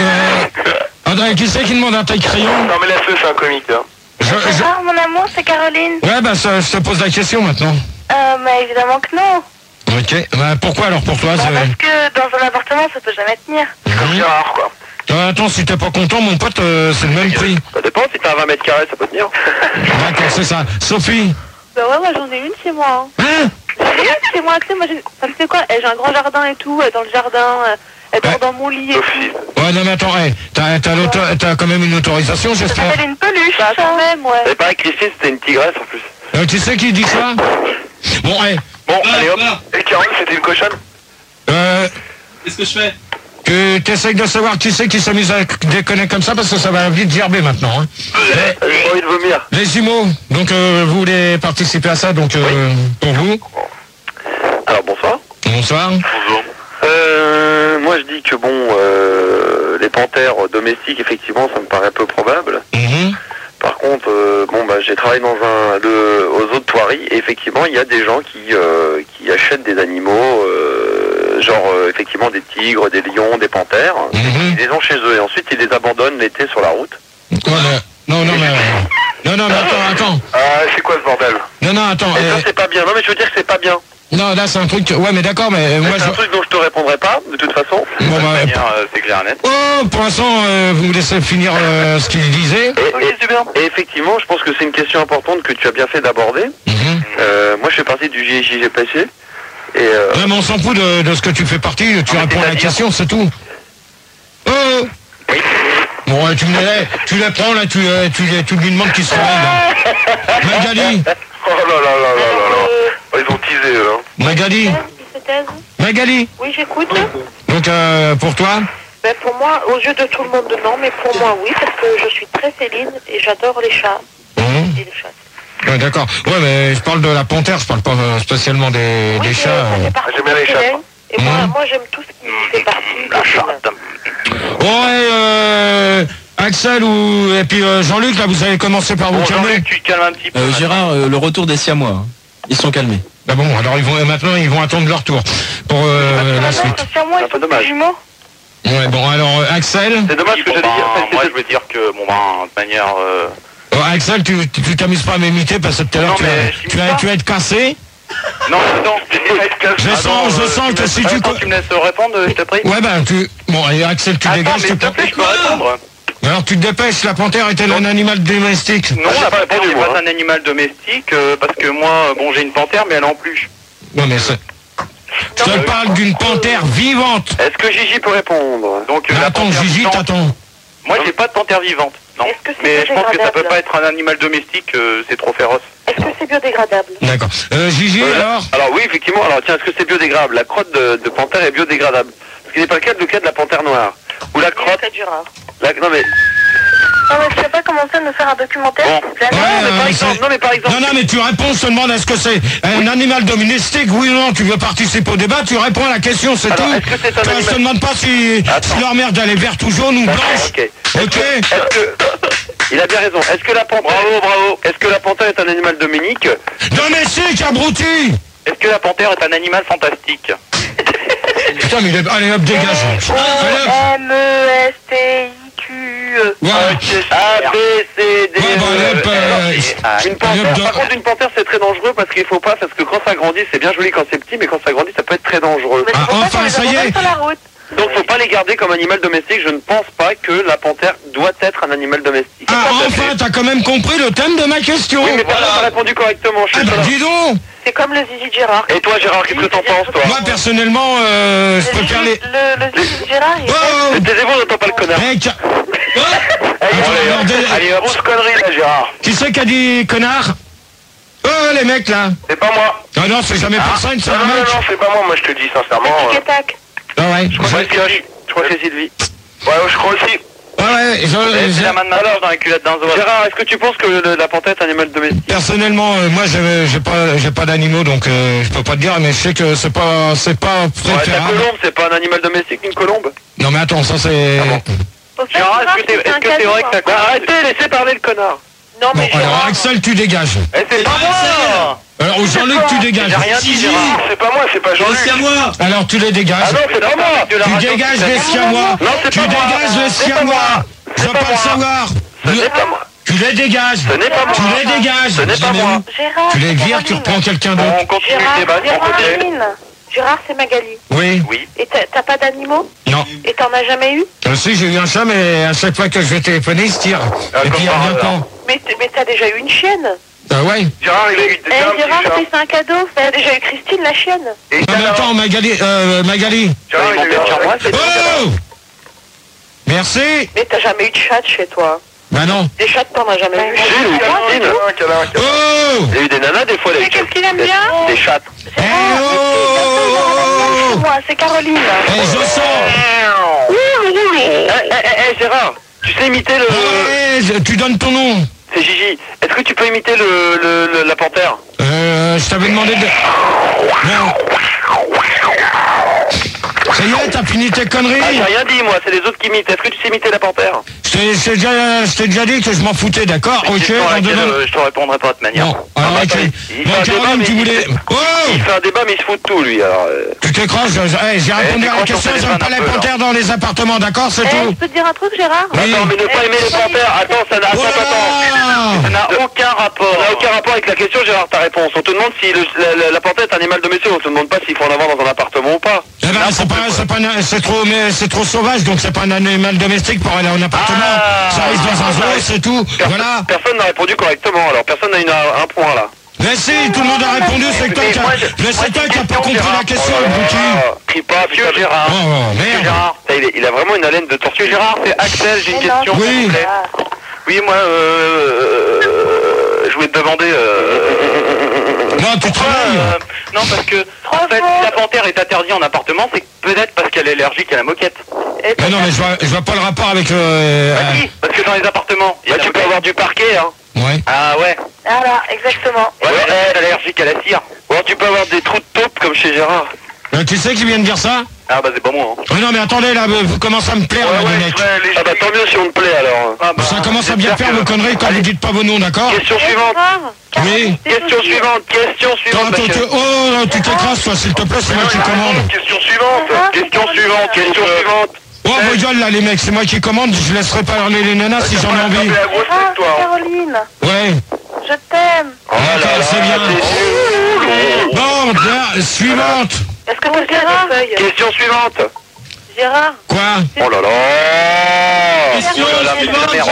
André, qui c'est qui demande un taille crayon? Non mais laisse-le, c'est un comique. Hein. Bonsoir, mon amour, c'est Caroline. Ouais, bah, je te pose la question maintenant. Mais évidemment que non. Ok, bah, pourquoi alors pour toi? Parce que dans un appartement, ça peut jamais tenir. C'est rare, quoi. Attends, si t'es pas content, mon pote, c'est le même prix. Ça dépend, si t'as 20 mètres carrés, ça peut tenir. D'accord, c'est ça. Sophie? Bah ouais, moi j'en ai une chez moi. Hein? J'en ai une chez moi, tu sais, moi, ça me fait quoi? J'ai un grand jardin et tout, dans le jardin, elle dort dans mon lit et tout. Ouais, non, mais attends, hey, t'as quand même une autorisation, Ça j'espère? s'appelle une peluche. Bah quand même, ouais. Et pareil, Christine, c'était une tigresse en plus. Tu sais qui dit ça? Bon, hey, Bon, allez hop. Et Carole, c'était une cochonne. Qu'est-ce que je fais? que t'essayes de savoir qui c'est qui s'amuse à déconner comme ça, parce que ça va vite gerber maintenant. Hein. J'ai envie de vomir. Les jumeaux, donc vous voulez participer à ça, donc pour vous. Alors, bonsoir. Bonsoir. Bonjour. Moi, je dis que bon, les panthères domestiques, effectivement, ça me paraît peu probable. Mhm. Par contre, j'ai travaillé dans aux eaux de Thoiry, et effectivement, il y a des gens qui achètent des animaux, effectivement des tigres, des lions, des panthères, ils les ont chez eux, et ensuite ils les abandonnent l'été sur la route. Ouais, non, mais attends. C'est quoi ce bordel? Non, attends. Et ça, c'est pas bien. Non, mais je veux dire que c'est pas bien. Non, là, c'est un truc... Ouais, mais d'accord, mais moi... C'est un truc dont je te répondrai pas, de toute façon. Bon, C'est clair et net. oh, pour l'instant, vous me laissez finir ce qu'il disait. Et effectivement, je pense que c'est une question importante que tu as bien fait d'aborder. Mhm. Moi, je fais partie du JGPC. Et Ouais, mais on s'en fout de ce que tu fais partie, tu réponds à la question, c'est tout. Oh. Bon, tu les prends, là, tu lui demandes qui se réveille, là. Magali. oh là. Ils ont teasé, eux. Hein. Magali. Magali. Oui, j'écoute. Donc, pour toi? Ben pour moi, aux yeux de tout le monde, non, mais pour moi, oui, parce que je suis très féline et j'adore les chats. Mhm. Et les chats. Ouais, d'accord. Ouais, mais je parle de la panthère, je parle pas spécialement des Oui, chats. ça fait partie J'aime bien les de chats, mes moi. Et moi, j'aime tout ce qui fait partie La de chatte. Ouais, Axel et puis Jean-Luc, là, vous allez commencer par vous Bon, calmer. Jean-Luc, tu te calmes un petit peu. Gérard, le retour des Siamois. Hein. Ils sont calmés. Ah bon, alors maintenant ils vont attendre leur tour pour la suite. Sur moi, Un ils peu sont dommage. des jumeaux. Ouais, bon, alors Axel. C'est dommage que Bon, j'allais dire. moi je veux dire que, de manière... Oh, Axel, tu t'amuses pas à m'imiter parce que tout à l'heure Non, tu mais vas être cassé. Non, attends, Je sens que si tu... tu me laisses répondre, je te prie. Ouais, ben Bon, et Axel, tu Attends, dégages. mais s'il te plaît, je peux répondre. Alors tu te dépêches, la panthère est-elle un animal domestique? Non, j'ai la pas panthère répondu, n'est moi. pas un animal domestique, parce que moi, j'ai une panthère, mais elle est en peluche. Non, mais c'est... Je te parle d'une panthère vivante. Est-ce que Gigi peut répondre? Donc, Mais la attends, panthère Gigi, vivante- t'attends. Moi, j'ai pas de panthère vivante. Non. Est-ce que c'est Mais je pense que ça peut biodégradable pas être un animal domestique, c'est trop féroce. Est-ce que c'est biodégradable? D'accord. Gigi, alors Oui, effectivement. Alors tiens, est-ce que c'est biodégradable? La crotte de panthère est biodégradable. Ce qui n'est pas le cas de la panthère noire. Ou la crotte... C'est du rare. Non mais... Non, mais je sais pas comment censé nous faire un documentaire. Non, mais par exemple. Non, mais tu réponds, je te demande est-ce que c'est un animal domestique, oui ou non, tu veux participer au débat, tu réponds à la question, c'est tout. Est-ce que c'est un animal... Je te demande pas si leur merde elle est verte ou jaune ou blanche. Ok. Il a bien raison. Est-ce que la panthère... Bravo. Est-ce que la panthère est un animal dominique? Domestique, abruti. Est-ce que la panthère est un animal fantastique? Putain, mais allez hop, dégage. M-E-S-T-I-Q-E. Ouais. A, B, C, D, Une panthère, par contre, une panthère, c'est très dangereux parce qu'il faut pas, parce que quand ça grandit, c'est bien joli quand c'est petit, mais quand ça grandit, ça peut être très dangereux. Ah, enfin, ça y est. Donc, faut pas les garder comme animal domestique. Je ne pense pas que la panthère doit être un animal domestique. Ah, enfin, t'as quand même compris le thème de ma question. Oui, mais personne n'a répondu correctement. Ah, bah, dis donc. C'est comme le zizi de Gérard. Et toi, Gérard, qu'est-ce que t'en penses, toi? Moi, personnellement, je préfère les... Le zizi de Gérard, il Oh. Taisez-vous, on n'entend pas le connard. Allez, grosse connerie, là, Gérard. Qui c'est qui a dit connard? Oh, les mecs, là. C'est pas moi. Ah non, c'est jamais personne, c'est un Non, mec. c'est pas moi, moi je te dis sincèrement. Tic et tac. Ah ouais. Je crois que c'est Sylvie. Ouais, je crois aussi. Ouais, C'est la main de ma soeur dans les culottes d'un zoo. Gérard, est-ce que tu penses que la panthère est un animal domestique? personnellement, moi, j'ai pas d'animaux, donc je peux pas te dire, mais je sais que c'est pas Ouais, ta préférable. colombe, c'est pas un animal domestique, une colombe? Non, mais attends, ça c'est... Gérard, est-ce que c'est vrai que ta arrêtez, laissez parler le connard. Non, mais Bon, alors Gérard. Axel, tu dégages. C'est pas moi. Alors Jean-Luc, tu dégages. J'ai rien dit, Gérard. C'est pas moi, c'est pas Jean-Luc. C'est à moi. Alors tu les dégages. Ah non, c'est pas moi. Tu dégages les siamois. Non, c'est Tu pas moi. dégages les C'est pas siamois. moi. Je veux C'est pas pas le moi. savoir. Ce n'est pas moi. Tu les dégages. Ce n'est pas moi. Tu les dégages. Ce n'est pas moi. Gérard, Tu les vires, tu Caroline. reprends quelqu'un Bon, d'autre. on continue le Gérard, débat de mon côté. Caroline. Gérard, c'est Magali. Oui. Oui. Et t'as pas d'animaux? Non. Et t'en as jamais eu? Si, j'ai eu un chat, mais à chaque fois que je vais téléphoner, il se tire. Et puis il comme revient par quand? Mais t'as déjà eu une chienne? Ouais. Gérard, il a eu déjà un petit Gérard, chat. c'est un cadeau. T'as déjà eu Christine, la chienne? Et Non, mais attends, Magali. Gérard, il a eu un chat. Oh! Merci. Mais t'as jamais eu de chat chez toi? Bah non. Des chats, t'en as jamais eu? Oh! Il y a eu des nanas des fois, C'est qu'est-ce qu'il aime bien? des chattes. Eh oh! Moi, c'est Caroline. Eh, je sens. Gérard, tu sais imiter le... Ouais, tu donnes ton nom. C'est Gigi. Est-ce que tu peux imiter la panthère? Je t'avais demandé de... Non. Ça y est, t'as fini tes conneries. Ah, j'ai rien dit, moi, c'est les autres qui imitent. Est-ce que tu sais imiter la panthère? Je t'ai déjà dit que je m'en foutais, d'accord? Ok, Question à on laquelle, donne... je te répondrai pas de manière. Non, alors bah, ok. il fait Bon, un débat, Caroline, mais tu il voulais... fait- Oh! Il fait un débat, mais il se fout de tout, lui, alors... Tu t'écroches, j'ai répondu à la décroche question, ton j'aime pas téléphone les un peu, panthères dans les appartements, d'accord? C'est Eh, je tout. peux te dire un truc, Gérard? Oui. Attends, mais ne pas aimer les panthères, attends, ça n'a... Ça n'a aucun rapport. Ça n'a aucun rapport avec la question, Gérard, ta réponse. On te demande si la panthère est un animal domestique, on te demande pas s'il faut en avoir dans un appartement ou pas. Eh ben, c'est trop sauvage, donc c'est pas un animal domestique pour aller en appartement. Ça reste dans un zoo, c'est tout. Voilà. Personne n'a répondu correctement, alors personne n'a un point, là. Mais si, tout le monde a répondu, c'est toi qui a pas compris la question, le bouquin. Crie pas, vieux Gérard. Oh, merde. Gérard, il a vraiment une haleine de tortue. Gérard, c'est Axel, j'ai une question. Oui. s'il vous plaît. Oui, moi, je voulais te demander... Non, tu travailles. Non, parce que, en fait, si la panthère est interdite en appartement, c'est peut-être parce qu'elle est allergique à la moquette. Mais non, mais je vois pas le rapport avec le... Bah si, parce que dans les appartements, tu peux avoir du parquet, hein. Ouais. Ah ouais. Voilà, exactement. Ouais, elle est allergique à la cire. Ou alors tu peux avoir des trous de taupe comme chez Gérard. Tu sais qui vient de dire ça? Ah bah c'est pas moi. Hein. Mais non, mais attendez, là, vous commencez à me plaire, là, les mecs. Ah bah tant mieux si on te plaît alors. Ah, bah, Ça commence à bien faire vos conneries quand vous dites pas vos noms, d'accord? Question suivante. Oui. Question suivante. Question suivante. Oh, tu t'écrases, toi, s'il te plaît, c'est moi qui commande. Question suivante. Question suivante. Question suivante. Oh, vos gueules, là, les mecs, c'est moi qui commande, je laisserai pas parler les nanas si j'en ai envie. Caroline, Ouais. je t'aime. Oh là là, c'est bien. Bon, là, suivante. Est-ce que t'as Gérard des feuilles? Question suivante. Gérard, Quoi? Oh là là. Question Oh là là, suivante. merde.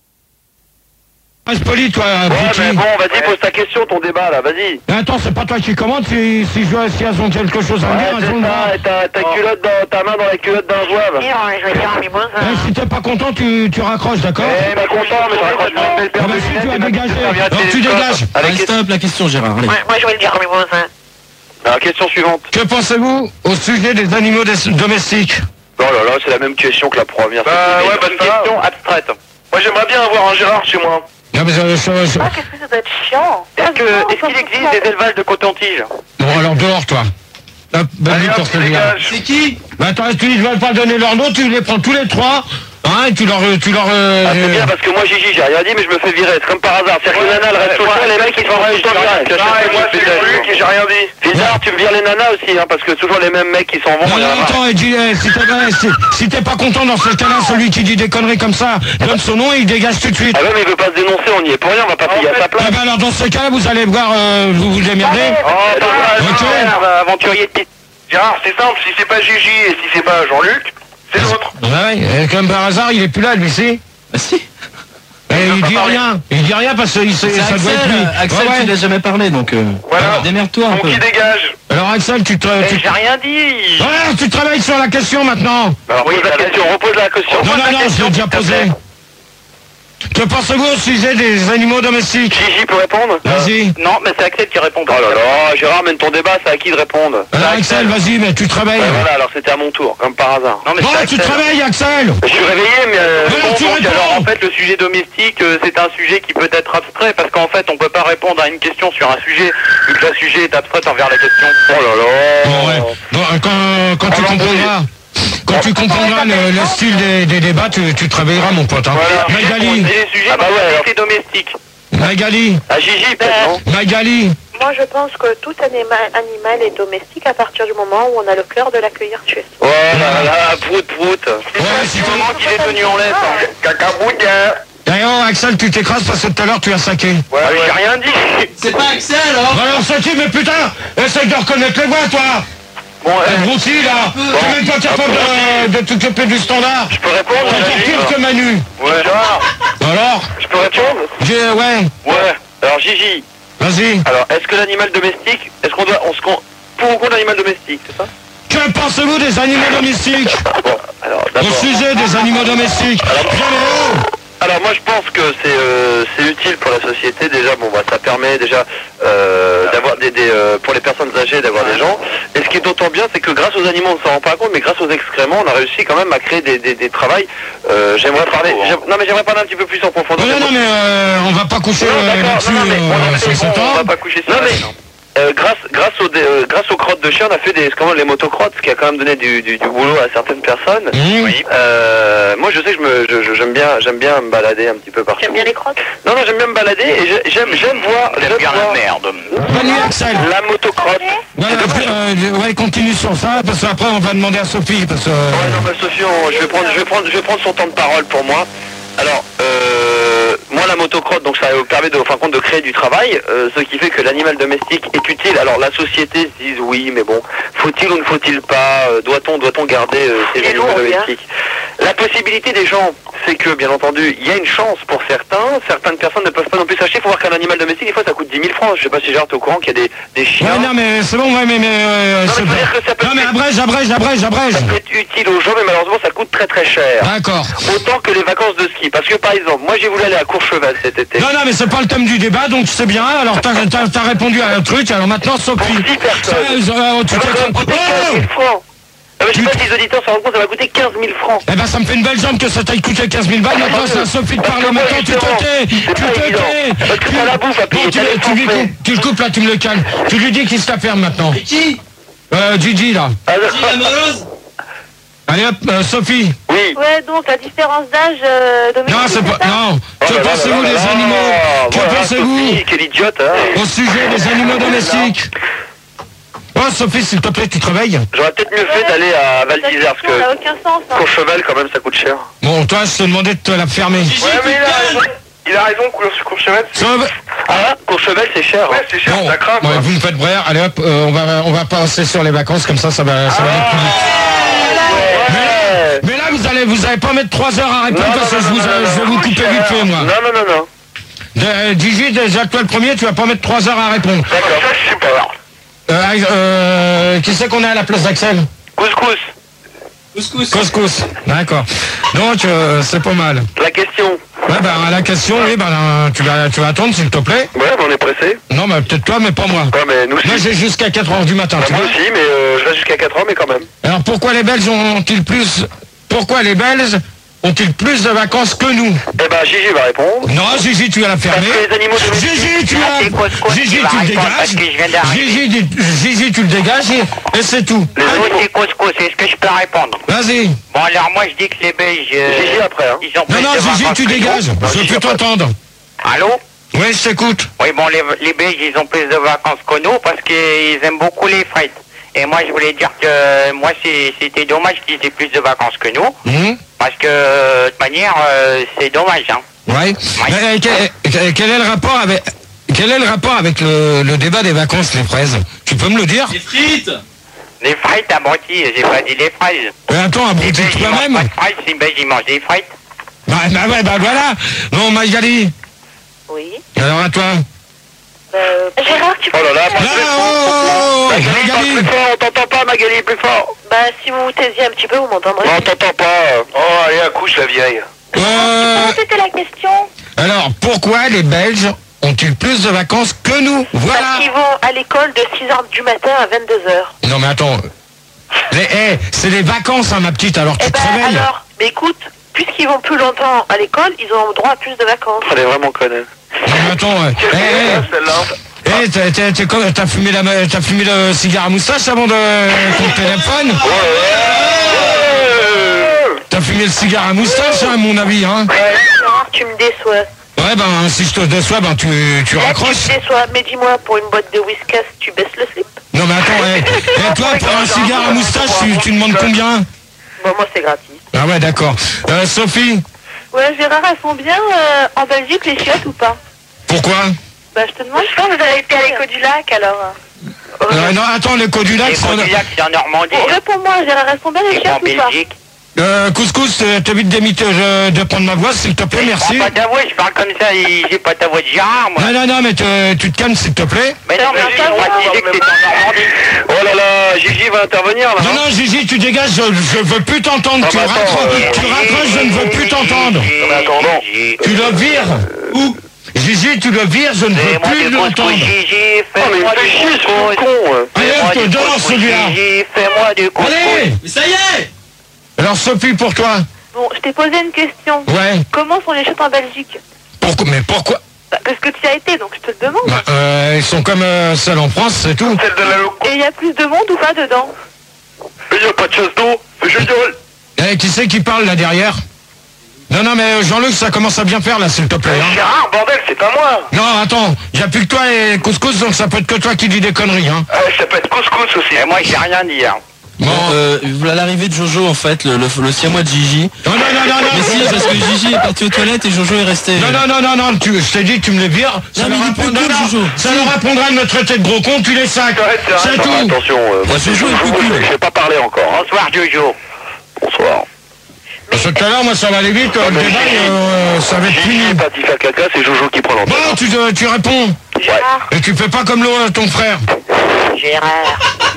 Reste poli, toi, Ouais, petit. mais bon, vas-y, pose ta question, ton débat là, vas-y. Mais attends, c'est pas toi qui commande, si elles ont quelque chose à me dire, Ouais, elles ont le droit. c'est ça, et ta culotte dans ta main dans la culotte d'un zouave. Je vais dire à mes voisins. Si t'es pas content, tu raccroches, d'accord? Eh, pas content, mais je raccroche pas une belle paire Ah bah de si, lunettes tu et vas ma dégager. petite serviette Alors tu télescope. dégages. Avec Stop la question, Gérard. Allez. Moi, je vais le dire à mes voisins. Alors, question suivante. Que pensez-vous au sujet des animaux domestiques? Oh là là, c'est la même question que la première. Bah, ouais, bah, une ça. question abstraite. Moi j'aimerais bien avoir un Gérard chez moi. Non, mais qu'est-ce que ça doit être chiant. Est-ce qu'il existe des élevages de coton-tige? Bon, alors dehors, toi. Hop, Allez, hop, bonne nuit. c'est qui? Bah attends, tu ne veux pas donner leur nom, tu les prends tous les trois, hein, et tu leur... Ah, c'est bien parce que moi Gigi j'ai rien dit mais je me fais virer, c'est comme par hasard. C'est-à-dire que les nanas elles restent tout le temps, les mecs ils sont tout le temps virés. Moi c'est Luc et j'ai rien dit. Bizarre, tu me vires les nanas aussi hein, parce que toujours les mêmes mecs qui s'en vont. Non, attends, et dis, si t'es pas content dans ce cas-là, celui qui dit des conneries comme ça, donne son nom et il dégage tout de suite. Ah ouais mais il veut pas se dénoncer, on y est pour rien, on va pas payer à sa place. Ah bah alors dans ce cas-là, vous allez voir, vous vous démerdez. Ok. Aventurier de Gérard, c'est simple, si c'est pas Gigi et si c'est pas Jean-Luc, c'est l'autre. Ouais, comme par hasard, il est plus là, lui, si. Bah si. Et il dit rien. Il dit rien parce que ça doit être lui. Axel, tu l'as jamais parlé, donc Voilà. démerde-toi un Donc peu. qui dégage. Alors Axel, J'ai rien dit. Ouais, tu travailles sur la question maintenant. Alors pose la question, repose la question. Non, je l'ai déjà posé. Que pensez-vous au sujet des animaux domestiques? Gigi peut répondre? Vas-y. Non, mais c'est Axel qui répond. Oh là là, Gérard, mène ton débat, c'est à qui de répondre? Alors Axel, vas-y, mais tu travailles. Voilà, alors c'était à mon tour, comme par hasard. Non, mais Bon, tu travailles, Axel. je suis réveillé, mais tu réponds. alors en fait le sujet domestique c'est un sujet qui peut être abstrait parce qu'en fait on peut pas répondre à une question sur un sujet vu que le sujet est abstrait envers la question. Oh là là. Bon, ouais. Bon, quand tu comprendras. Quand tu comprendras le style des débats, tu travailleras, mon pote. Hein. Voilà. Magali. Les sujets domestiques. Magali. À Gigi, peut-être, non? Magali. Moi, je pense que tout animal est domestique à partir du moment où on a le cœur de l'accueillir chez soi. Oh là là, prout. Ouais, C'est le moment qu'il est devenu en laisse. Cacaboudien. D'ailleurs, Axel, tu t'écrases parce que tout à l'heure, tu as saqué. Ouais, j'ai rien dit. C'est pas Axel alors? Alors, saqué, mais putain, essaye de reconnaître les voix, toi. Bon, Broutilles, là. T'es même pas capable de t'occuper du standard. je peux répondre? T'es pire que Manu. Ouais. Alors Je peux répondre? Ouais. Ouais. Alors Gigi, Vas-y. alors est-ce que l'animal domestique, est-ce qu'on doit, pour ou contre l'animal domestique, c'est ça? Que pensez-vous des animaux domestiques? Bon, alors Au d'abord. sujet des animaux domestiques. Alors moi je pense que c'est utile pour la société déjà. Bon bah ça permet déjà d'avoir pour les personnes âgées d'avoir des gens. Et ce qui est d'autant bien c'est que grâce aux animaux on ne s'en rend pas compte, mais grâce aux excréments on a réussi quand même à créer des travails. J'aimerais parler. J'aimerais parler un petit peu plus en profondeur. Non, mais on va pas coucher là-dessus. On va pas coucher sur grâce aux crottes de chien, on a fait des les motocrottes, ce qui a quand même donné du boulot à certaines personnes. Oui. Moi, je sais que j'aime bien me balader un petit peu partout. J'aime bien les crottes. Non, j'aime bien me balader et j'aime voir. J'aime bien la merde. Bonne nuit, Axel. La motocrotte. Ouais, continue sur ça, parce qu'après on va demander à Sophie, parce que... Ouais, non, bah, Sophie, je vais prendre son temps de parole pour moi. Alors, moi la motocrotte, donc ça permet de, de créer du travail, ce qui fait que l'animal domestique est utile. Alors la société se dit oui, mais bon, faut-il ou ne faut-il pas, doit-on garder ces animaux domestiques? La possibilité des gens, c'est que bien entendu, il y a une chance pour certaines personnes ne peuvent pas non plus s'acheter. Il faut voir qu'un animal domestique, des fois ça coûte 10 000 francs. Je sais pas si Gérard t'es au courant qu'il y a des chiens. Ouais, non mais c'est bon, ouais, mais... non mais abrège. Ça peut être utile aux gens, mais malheureusement ça coûte très très cher. D'accord. Autant que les vacances de ski. Parce que par exemple, moi j'ai voulu aller à Courchevel cet été. Non, mais c'est pas le thème du débat, donc c'est bien. Alors t'as répondu à un truc, alors maintenant Sophie. Pour 10 personnes. Tu t'es... Ça m'a coûté 15 000 francs. Non, mais je sais pas si les auditeurs s'en rendent compte, ça m'a coûté 15 000 francs. Eh ben ça me fait une belle jambe que ça t'aille coûté 15 000 balles. Maintenant c'est à Sophie de parler. Maintenant tu te tais. Parce que t'as la bouffe à payer. Tu le coupes là, tu me le calmes. Tu lui dis qu'il se la ferme maintenant. Et qui? Gigi là. Gigi la morose? Allez hop, Sophie. Oui. Ouais, donc la différence d'âge domestique. Non, c'est pas... Non. Que pensez-vous des animaux? Que pensez-vous Quelle idiote, hein. au sujet des animaux domestiques? Oh Sophie, s'il te plaît, tu travailles? J'aurais peut-être mieux fait d'aller à Val d'Isère, parce Ça n'a que aucun sens. Hein. Courchevel, quand même, ça coûte cher. Bon, toi, je te demandais de te la fermer. Gigi, Ouais, mais tu il a raison, Courchevel. Ah, Courchevel, c'est cher. Ouais, c'est cher, Bon, ça craint. ouais, vous me faites brère. Allez hop, on va passer sur les vacances, comme ça va aller plus vite. Mais là, vous allez pas mettre 3 heures à répondre, parce que je vais vous couper vite fait, moi. Non. Gigi, déjà toi le premier, tu vas pas mettre 3 heures à répondre. D'accord, ça, je sais pas. Qui c'est qu'on a à la place d'Axel? Couscous. Couscous. D'accord. Donc, c'est pas mal. La question. Ouais, la question, oui, tu vas attendre, s'il te plaît. Ouais, on est pressé. Non, mais peut-être toi, mais pas moi. Ouais, mais nous aussi. Moi, j'ai jusqu'à 4h du matin, tu Moi vois. aussi, mais je reste jusqu'à 4 ans, mais quand même. Alors, pourquoi les Belges ont-ils plus... Pourquoi les Belges ont-ils plus de vacances que nous? Eh ben, Gigi va répondre. Non, Gigi, tu vas la fermer. Parce que les animaux domestiques- Gigi, tu le dégages. Gigi, tu le dégages et c'est tout. C'est couscous, est-ce que je peux répondre? Vas-y. Bon, alors moi je dis que les Belges. Gigi après, hein. Ils ont Non, plus non, de Gigi, vacances tu que nous. dégages. Je Gigi, peux après. t'entendre. Allô? Oui, je t'écoute. Oui, bon, les Belges, ils ont plus de vacances que nous parce qu'ils aiment beaucoup les frites. Et moi, je voulais dire que moi, c'était dommage qu'ils aient plus de vacances que nous. Parce que, de toute manière, c'est dommage, hein. Ouais. Mais, quel est le rapport avec le débat des vacances, les fraises? Tu peux me le dire? Les frites. Les frites abrutis, j'ai pas dit les fraises. Mais attends, Les abrutis Belges, ils mangent toi-même. pas de frites, les Belges, ils mangent des frites. Bah voilà. Non, Magali. Oui. Alors à toi. Gérard, tu peux... Oh là là, Là, oh, Magali, parle Magali. plus fort, on t'entend pas, Magali, plus fort. Bah, si vous vous taisiez un petit peu, vous m'entendrez. Non, on t'entend pas. Oh, allez, accouche la vieille. C'était la question. Alors, pourquoi les Belges ont-ils plus de vacances que nous? Voilà. Parce qu'ils vont à l'école de 6h du matin à 22h. Non mais attends. C'est les vacances, hein, ma petite, alors tu Eh te ben réveilles. alors, mais écoute, puisqu'ils vont plus longtemps à l'école, ils ont droit à plus de vacances. Elle est vraiment conne. Non mais attends. Celle-là. T'as fumé le cigare à moustache avant de ton téléphone? T'as fumé le cigare à moustache, hein, à mon avis, hein? Gérard, tu me déçois. Ouais, ben, si je te déçois, ben, tu Tu raccroches. me déçois, mais dis-moi, pour une boîte de whiskas, tu baisses le slip. Non mais attends, toi, pour un cigare à moustache, tu demandes combien? Bon, moi, c'est gratis. Ah ouais, d'accord. Sophie, Ouais, Gérard, elles sont bien en Belgique, les chiottes ou pas? pourquoi? Bah, je te demande. Je pense que vous avez été à l'écho du lac, alors. Non, attends, le Côte du Lac, Les c'est en... Codillac, c'est en Normandie. Bon, réponds-moi, Gérard, elles sont bien les Et en chiottes ou pas? Belgique. Couscous, t'évites de prendre ma voix, s'il te plaît, merci. Je prends pas ta voix, je parle comme ça, j'ai pas ta voix de Gérard, moi. Non, mais tu te calmes, s'il te plaît. Mais non, mais Ça je va, précisais que c'est en Normandie. Oh là là, Gigi va intervenir là. Non, Gigi, tu dégages, je veux plus t'entendre. Ah, Tu bah, attends, raccroches, je ne veux plus t'entendre. mais attends, non. Tu le vires. Où? Gigi, tu le vires, je ne veux plus l'entendre. Gigi, Oh, mais il fais-moi fait du chier ce couscous. con. Allez, je te danse, celui-là. Gigi, fais-moi du couscous. Allez. Mais ça y est. Alors, Sophie, pour toi. Bon, je t'ai posé une question. Ouais. Comment sont les chiottes en Belgique? Pourquoi? Bah, parce que tu y as été, donc je te le demande. Bah, ils sont comme celles en France, c'est tout. Celle de la loco. Et il y a plus de monde ou pas dedans? Il n'y a pas de chasse d'eau. Je gueule. Qui c'est qui parle là derrière? Non, mais Jean-Luc, ça commence à bien faire là, s'il te plaît. Hein. Gérard, bordel, c'est pas moi. Non, attends, y a plus que toi et Couscous, donc ça peut être que toi qui dis des conneries, hein. Ça peut être couscous aussi. Et moi, j'ai rien dit, hein. Bon, À l'arrivée de Jojo, en fait, le siamois de Gigi. non. Mais si, parce que Gigi est parti aux toilettes et Jojo est resté. Non, je t'ai dit que tu me les vires. Ça mais leur il est plus apprendra- cool, non, Jojo. ça leur apprendra de me traiter de gros con, tu les sacs. C'est tout. Attention, moi c'est Jojo est plus cool. je vais pas parler encore. Hein. Bonsoir, Jojo. Bonsoir. Parce que tout à l'heure, moi, ça va aller vite, le débat, ça va être Gigi fini. est parti faire caca, c'est Jojo qui prend l'antenne. Bon, tu réponds. Gérard. Et tu fais pas comme ton frère. Gérard.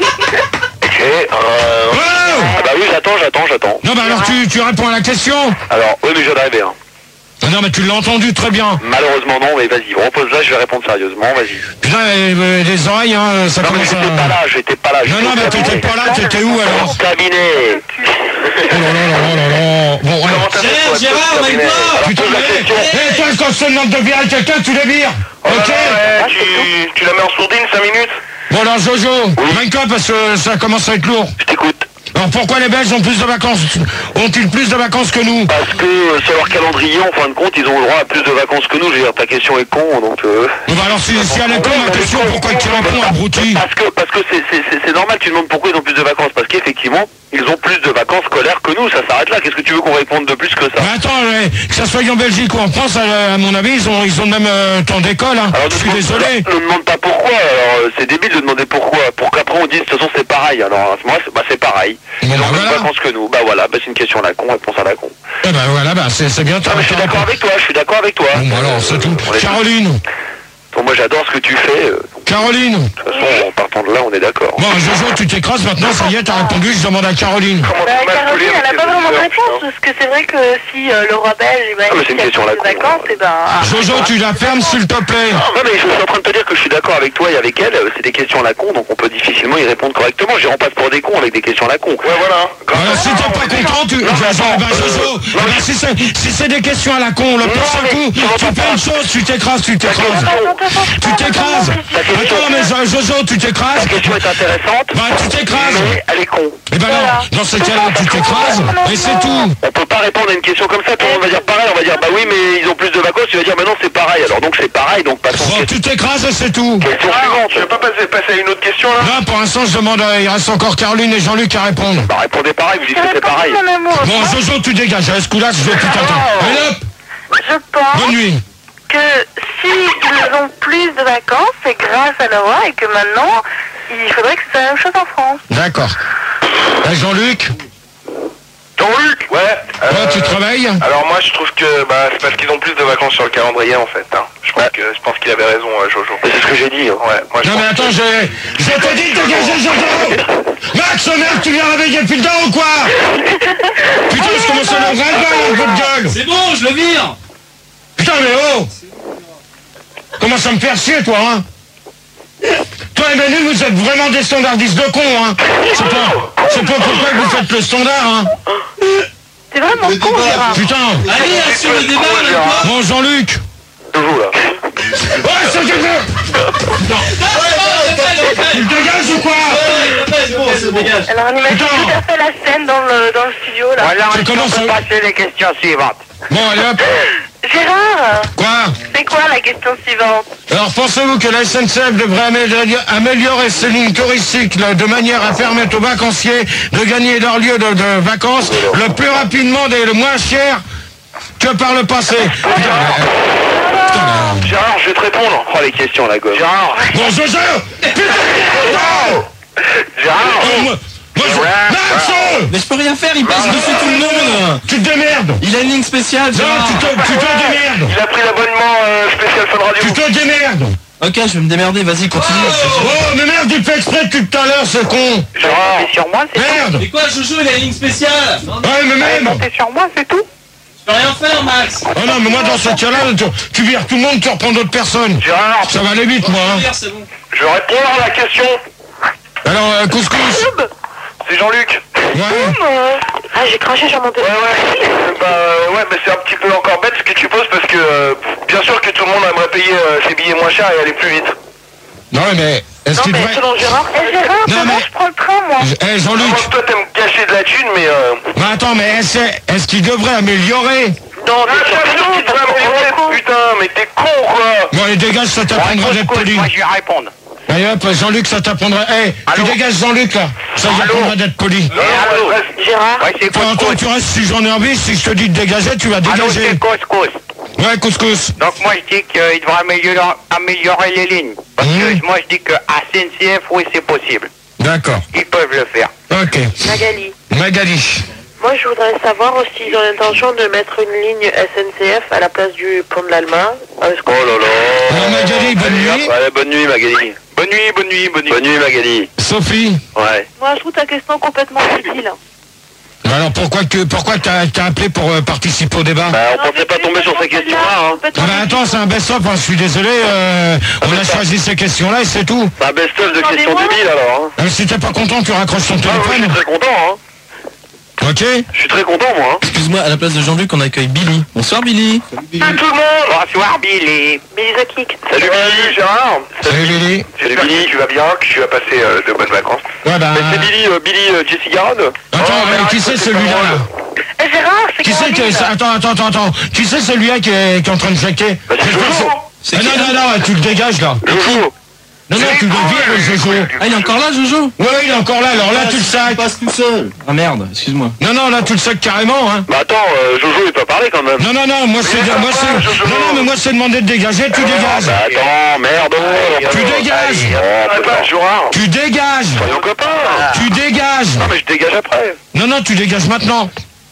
Et Oh ah bah oui, j'attends. Non, bah alors tu réponds à la question. Alors, oui, mais je viens d'arriver. Hein. Ah non, mais tu l'as entendu très bien. Malheureusement non, mais vas-y, repose là, je vais répondre sérieusement, vas-y. Putain, les oreilles, hein, ça Non mais commence à... j'étais pas là. Non, mais t'étais pas là, t'étais où alors? Au cabinet. Oh là. Bon, alors... Gérard, on m'aime pas. Putain, mais... toi, quand je te demande de virer quelqu'un, tu les vires. Ok? Tu la mets en sourdine 5 minutes? Bon, alors, Jojo, vainque-toi parce que ça commence à être lourd. Je t'écoute. Alors, pourquoi les Belges ont plus de vacances? Ont-ils plus de vacances que nous? Parce que sur leur calendrier, en fin de compte, ils ont le droit à plus de vacances que nous. Je veux dire, ta question est con, donc... Bon, bah alors, si elle est con, ma question, pourquoi tu réponds, abruti? Parce que c'est normal, tu demandes pourquoi ils ont plus de vacances. Parce qu'effectivement, ils ont plus de vacances scolaires que nous. Ça s'arrête là. Qu'est-ce que tu veux qu'on réponde de plus que ça? Mais attends, que ça soit en Belgique ou en France, à mon avis, ils ont le même temps d'école, hein. Alors, Je suis désolé. Ne demande pas pourquoi. Alors, c'est débile de demander pourquoi. Pour qu'après on dise, de toute façon, c'est pareil. Alors, à ce moment-là, c'est pareil. Bon, Ils ont bah, plus de voilà. vacances que nous. Bah voilà, c'est une question à la con, réponse à la con. Eh ben voilà, c'est bien. Ah, mais je suis d'accord avec toi, Bon, bah alors, c'est tout. On est Caroline. Bon, moi j'adore ce que tu fais. Caroline. De toute façon, partant de là, on est d'accord. Bon, Jojo, tu t'écrases maintenant, ça y est, t'as répondu, je demande à Caroline. Caroline, elle n'a pas vraiment de réponse, parce que c'est vrai que si le roi belge, mais c'est une question à la con. vacances, et Jojo, tu la fermes, s'il te plaît. Non, mais je suis en train de te dire que je suis d'accord avec toi et avec elle, c'est des questions à la con, donc on peut difficilement y répondre correctement. J'y rends pas pour des cons avec des questions à la con. Ouais, voilà. Alors, si t'es pas content, tu... Jojo, si c'est des questions à la con, le prochain coup, tu fais une chose, tu t'écrases. Tu t'écrases. Attends, mais Jojo, tu t'écrases. La question est intéressante. Bah, tu t'écrases. Mais elle est con. Eh ben non, dans ce cas-là, tu t'écrases, et c'est tout. On peut pas répondre à une question comme ça, tout le monde va dire pareil, on va dire bah oui, mais ils ont plus de vacances, tu vas dire bah non, c'est pareil. Alors donc c'est pareil, donc passons. Bon, tu t'écrases et c'est tout. Question suivante. Je vais pas passer à une autre question là. Là, pour l'instant, je demande, il reste encore Caroline et Jean-Luc à répondre. Bah répondez pareil, vous dites que c'est pareil. Bon, Jojo, tu dégages, à ce coup-là, je vais plus t'attendre. Allez hop. Je pense Bonne nuit. que s'ils ont plus de vacances, c'est grâce à la loi et que maintenant, il faudrait que ce soit la même chose en France. D'accord. Jean-Luc. Jean-Luc, Ouais. tu travailles? Alors moi je trouve que c'est parce qu'ils ont plus de vacances sur le calendrier en fait. Hein. Je pense qu'il avait raison Jojo. C'est ce que j'ai dit. Hein. Ouais. Moi, Non mais attends, je te dis de dégager Jojo. Max, merde, tu viens réveiller depuis le temps ou quoi? Putain, je commence à le ras-le-bol, votre gueule. C'est bon, je le vire. Putain, mais oh! Commence à me faire chier, toi, hein? Toi et Manu, vous êtes vraiment des standardistes de cons, hein? Je sais pas pourquoi vous faites le standard, hein? C'est vraiment con, Gérard. Putain! Allez, assure le débat, là, toi. Bon, Jean-Luc! Jojo là. Ouais, c'est du feu! Tu te dégages ou quoi? C'est bon, c'est bon. Alors on imagine tout à fait la scène dans le studio, là. Voilà, Tu commences à... passer les questions suivantes. Bon, allez hop! Gérard, Quoi? c'est quoi la question suivante? Alors, pensez-vous que la SNCF devrait améliorer ses lignes touristiques de manière à permettre aux vacanciers de gagner leur lieu de vacances le plus rapidement et le moins cher que par le passé? Gérard, je vais te répondre. Oh les questions la gosse. Gérard. Bon, Jojo! Gérard. Max! Mais je peux rien faire, il passe dessus tout le monde. Tu te démerdes! Il a une ligne spéciale. Non, Gérard. tu te démerdes! Il a pris l'abonnement spécial Fun Radio. Tu te démerdes! Ok, je vais me démerder, vas-y, continue. Oh, mais merde, il fait exprès depuis tout à l'heure, ce con! Gérard. C'est sur moi, c'est Merde! Mais quoi, Jojo, il a une ligne spéciale. Ouais, mais même! c'est sur moi, c'est tout. Je peux rien faire, Max. Oh non, mais moi, dans ce cas-là, tu vires tout le monde, tu reprends d'autres personnes. Gérard. Ça va aller vite, moi, hein. C'est bon. Je vais répondre à la question. Alors, couscous! C'est Jean-Luc. Ouais? Ah, j'ai craché sur mon téléphone. Ouais, mais c'est un petit peu encore bête ce que tu poses parce que bien sûr que tout le monde aimerait payer ses billets moins chers et aller plus vite. Non, mais est-ce qu'il devrait... Selon Gérard, Gérard, Non, comment mais- je prends le train, moi? Eh, Jean-Luc! Moi, toi t'aimes cacher de la thune mais Mais attends, mais est-ce qu'il devrait améliorer? Non, mais putain, mais t'es con quoi. Bon, allez, dégage, ça t'apprendra d'être poli. Moi, je vais répondre. Allez hop, Jean-Luc, ça t'apprendra... Eh, tu Allô? dégages Jean-Luc, là. Ça t'apprendra d'être poli. Allô. Gérard, Ouais, c'est Attends, couscous. tu restes, si j'en ai envie, si je te dis de dégager, tu vas Allô, dégager. c'est couscous. Ouais, couscous. Donc moi, je dis qu'il devrait améliorer les lignes. Parce que moi, je dis qu'à SNCF, oui, c'est possible. D'accord. Ils peuvent le faire. Ok. Magali. Magali. Moi, je voudrais savoir aussi s'ils ont l'intention de mettre une ligne SNCF à la place du pont de l'Allemagne. Oh là là. Alors, Magali, bonne nuit. Ouais, bonne nuit Magali. Bonne nuit, bonne nuit, bonne nuit. Bonne nuit Magali. Sophie. Ouais. Moi, je trouve ta question complètement débile. Alors, pourquoi t'as appelé pour participer au débat? Bah on pensait pas tomber sur ces questions-là hein. Ah bah attends, c'est un best-of, hein, je suis désolé, on a choisi ces questions-là et c'est tout. C'est un best-of de questions débiles alors hein. Si t'es pas content, tu raccroches ton Ah oui, je téléphone. suis très content hein. Ok? Je suis très content moi hein. Excuse-moi, à la place de Jean-Luc, on accueille Billy. Bonsoir Billy. Salut tout le monde. Bonsoir, Billy. Billy the Kick. Salut Billy, Gérard. Salut Lily. J'espère que tu vas bien, que tu vas passer de bonnes vacances. Ouais bah... Mais c'est Billy Jesse Garonne. Attends, qui c'est celui-là là? Gérard, c'est Qui c'est qui est... Attends. Qui c'est celui-là qui est en train de checker? Bah, c'est Jojo. Non, tu le dégages là. Jojo. Non, tu le vires, Jojo. Ah, il est encore là, Jojo? Ouais, il est encore là, alors là tu le sacs. passe tout seul. Ah merde, excuse-moi. Non, là tu le sacs carrément, hein. Bah attends, Jojo il peut parler quand même. Non, moi c'est... mais moi c'est demandé de dégager, tu dégages. Bah attends, merde. Tu dégages. Gérard. Tu dégages. Soyons copains. Tu dégages. Non mais je dégage après. Non, tu dégages maintenant.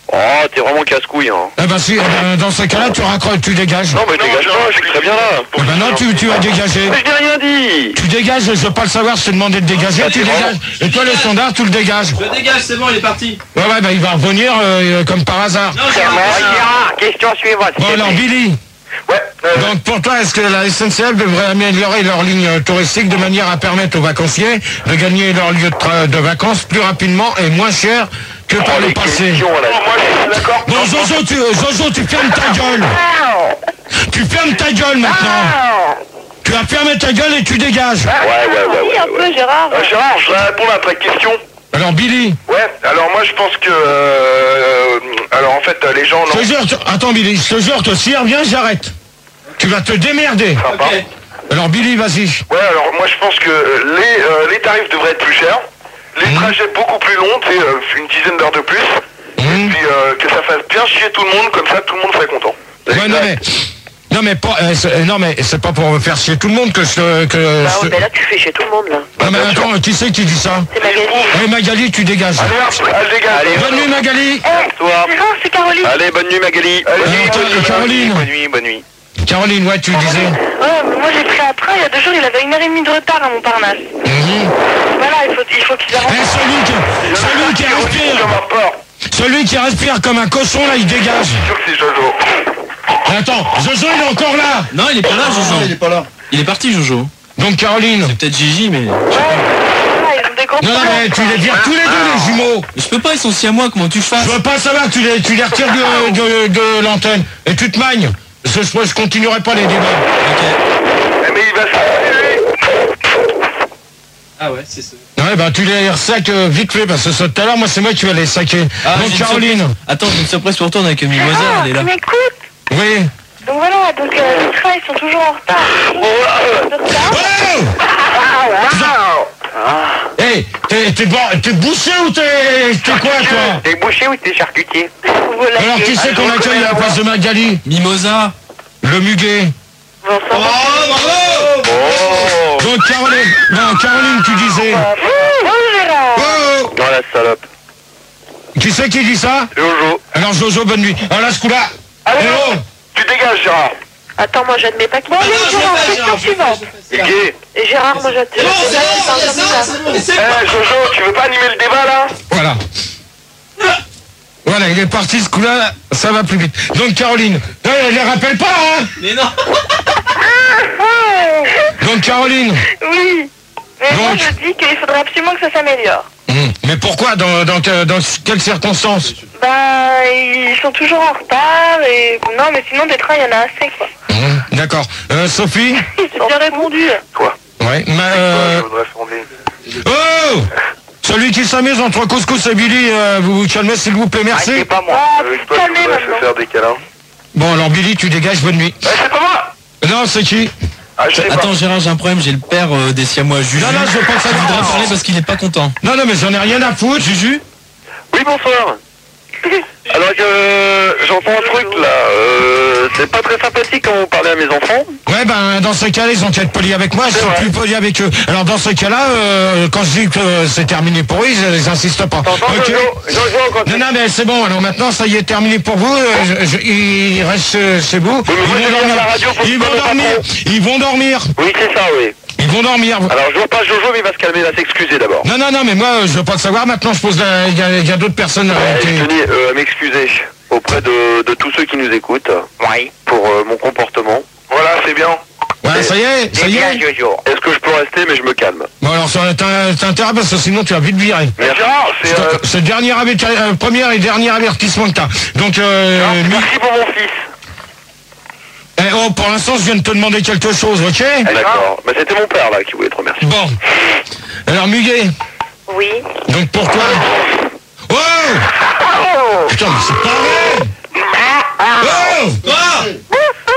Oh, t'es vraiment casse-couille, hein. Eh ben si, dans ce cas-là, tu raccroches, tu dégages. Non, mais dégage pas, je suis très bien là. Eh ben non, tu vas dégager. Mais je n'ai rien dit. Tu dégages, je veux pas le savoir, je te demandais de dégager, tu dégages. Et toi, le standard, tu le dégages. Je dégage, c'est bon, il est parti. Ouais, bah il va revenir comme par hasard. Non, Gérard. Gérard, question suivante. Bon, alors, Billy. Ouais. Donc pour toi, est-ce que la SNCF devrait améliorer leur ligne touristique de manière à permettre aux vacanciers de gagner leur lieu de vacances plus rapidement et moins cher que par le passé? Moi, je suis d'accord. Bon, Jojo, tu fermes ta gueule. Tu fermes ta gueule maintenant. Tu vas fermer ta gueule et tu dégages. Oui, un peu, Gérard. Gérard, je vais répondre à ta question. Alors Billy, Ouais, alors moi je pense que... alors en fait, les gens... je te jure, attends Billy, je te jure que s'il revient, j'arrête. Tu vas te démerder. Sympa. Ok. Alors Billy, vas-y. Ouais, alors moi je pense que les tarifs devraient être plus chers, les trajets beaucoup plus longs, tu sais, une dizaine d'heures de plus, et puis que ça fasse bien chier tout le monde, comme ça tout le monde serait content. Ouais, non mais c'est pas pour faire chier tout le monde que je... Bah ouais, mais là, tu fais chez tout le monde, là. Non mais attends, qui c'est qui dit ça? C'est Magali. Eh Magali, tu dégages. Allez, hop, elle dégage. Allez, Bonne nuit Magali. Toi. Gérard, c'est Caroline. Allez, bonne nuit Magali. Caroline. Bonne nuit, bonne nuit. Caroline, ouais, tu disais. Ouais, moi j'ai pris un train, il y a 2 jours, il avait 1h30 de retard à Montparnasse. Voilà, il faut qu'ils avancent. Eh, celui qui respire, Comme un porc. celui qui respire comme un cochon là, il dégage. Je suis sûr que c'est Jojo. Attends, Jojo il est encore là. Non, il est pas là, Jojo. Il est pas là. Il est parti, Jojo. Donc Caroline. C'est peut-être Gigi, mais... Voilà, ils ont des gros Non, mais tu les vires tous les deux les jumeaux. Je peux pas, ils sont si à moi, comment tu fasses? Je veux pas savoir, tu les retires de l'antenne. Et tu te magnes. Je continuerai pas les débats. Mais il va s'arrêter. Ah ouais, c'est ça. Ouais, bah tu les ressacs vite fait, parce que tout à l'heure, moi c'est moi qui vais les saquer. Ah, Donc j'ai une Caroline. surprise. Attends, j'ai une surprise pour toi, on est avec Mimosa, elle est là. Tu m'écoutes? Oui. Donc voilà, donc les trains, ils sont toujours en retard. Hey, t'es bouché ou t'es quoi toi? T'es bouché ou t'es charcutier? Voilà. Alors qui c'est qu'on accueille à la place de Magali? Mimosa. Le muguet. Vincent. Donc Caroline, tu disais. Gérard. Oh, Dans la salope. qui c'est qui dit ça? Jojo. Alors Jojo, bonne nuit. Alors là, ce coup-là. Allez, Oh, tu dégages, Gérard. Attends, moi, j'admets pas qu'il... Bon, allez, Gérard, question suivante. Gay. Et Gérard, moi, j'admets... C'est bon, c'est bon, c'est bon. Eh, Jojo, tu veux pas animer le débat, là? voilà. Voilà, il est parti ce coup-là, ça va plus vite. Donc Caroline, les rappelle pas, hein? Mais non. Donc Caroline. Oui. Mais moi, Donc. je dis qu'il faudrait absolument que ça s'améliore. Mais pourquoi? Dans quelles circonstances? Bah, ils sont toujours en retard et... Non, mais sinon, des trains, il y en a assez, quoi. D'accord. Sophie? J'ai bien répondu. Quoi? Ouais. Je voudrais fonder. Oh! Celui qui s'amuse entre Couscous et Billy, vous vous calmez s'il vous plaît, merci. C'est pas moi. Ah, Toi, calmez je voudrais se maintenant. faire des câlins. Bon alors Billy, tu dégages, bonne nuit. C'est pas moi. Non, c'est qui? Ah, je sais pas. Attends, Gérard, j'ai un problème, j'ai le père des siamois, Juju. Non, je veux pas Il savoir. voudrait parler parce qu'il est pas content. Non, mais j'en ai rien à foutre. Juju? Oui, bonsoir. Alors j'entends un truc là, c'est pas très sympathique quand vous parlez à mes enfants. Ouais, ben dans ce cas-là, ils ont qu'à être polis avec moi, je suis plus poli avec eux. Alors dans ce cas-là, quand je dis que c'est terminé pour eux, ils insistent pas. T'entends, Ok. Jojo, Non, mais c'est bon, alors maintenant ça y est terminé pour vous, ils restent chez vous, ils vont dormir. Oui, c'est ça, oui. Ils vont dormir. Alors je vois pas Jojo, mais il va se calmer, il va s'excuser d'abord. Non, mais moi je veux pas le savoir, maintenant je pose il y a d'autres personnes Je tenais à m'excuser auprès de tous ceux qui nous écoutent. Oui. Pour mon comportement. Voilà, c'est bien. Ouais, ça y est. Jojo. Est-ce que je peux rester, mais je me calme. Bon alors t'as intérêt parce que sinon tu vas vite virer. Merci. Gérard, C'est le dernier premier et dernier avertissement que t'as. Donc merci pour mon fils. pour l'instant je viens de te demander quelque chose, ok? D'accord. Mais c'était mon père là qui voulait te remercier. Bon. Alors Muguet, Oui. donc pour toi. Oh putain, mais c'est pas vrai. Oh Quoi?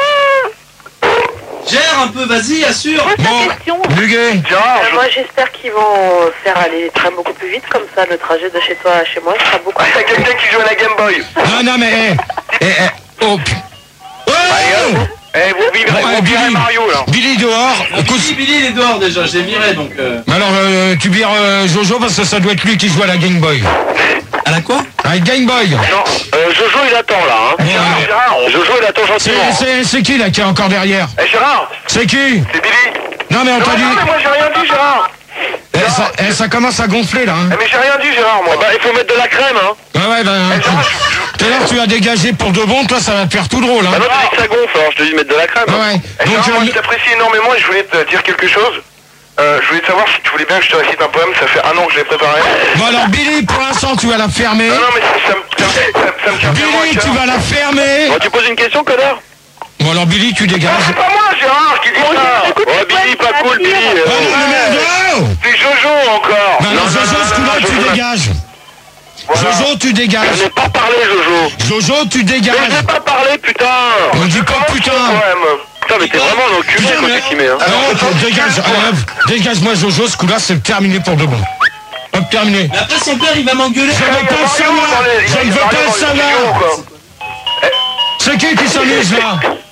Gère un peu, vas-y, assure. Bon, Muguet. Gérard, Moi, j'espère qu'ils vont faire aller les trains beaucoup plus vite, comme ça, le trajet de chez toi à chez moi sera beaucoup il y a quelqu'un qui joue à la Game Boy. Non mais oh. Oh Vous virez Mario là. Billy dehors. Billy, il est dehors déjà, je l'ai viré donc. Alors tu vires Jojo parce que ça doit être lui qui joue à la Game Boy. À la quoi? Avec Game Boy. Non, Jojo il attend là. Hein. Gérard, Jojo il attend gentiment. C'est qui là qui est encore derrière? Gérard. C'est qui? C'est Billy. Non mais on t'a dit... Non mais moi j'ai rien dit Gérard. Ça commence à gonfler là. Hein. Mais j'ai rien dit Gérard moi. Bah il faut mettre de la crème hein. Ouais tout à l'heure tu as dégagé pour de bon, toi ça va te faire tout drôle. Hein. Bah non tu dis que ça gonfle, alors je te dis de mettre de la crème. Ouais. Donc moi je t'apprécie énormément et je voulais te dire quelque chose. Je voulais te savoir si tu voulais bien que je te récite un poème, ça fait 1 an que je l'ai préparé. Bon alors Billy, pour l'instant tu vas la fermer. Non mais ça me tient vraiment à Billy, cœur. tu vas la fermer. Bon, tu poses une question connard. Bon alors Billy, tu dégages. C'est pas moi Gérard qui dit ça. Oh Billy, pas cool Billy. C'est Jojo encore. Non, Jojo, ce coup-là, tu dégages. Jojo, tu dégages. Je n'ai pas parlé Jojo. Jojo, tu dégages. Mais je n'ai pas parlé putain. On dit pas putain. Putain mais t'es vraiment un enculé quand tu t'y mets hein. Non, dégage. Dégage-moi Jojo, ce coup-là, c'est terminé pour de bon. Hop, terminé. Mais après son père il va m'engueuler. Je ne veux pas le savoir. Je ne veux pas le savoir. C'est qui s'amuse là?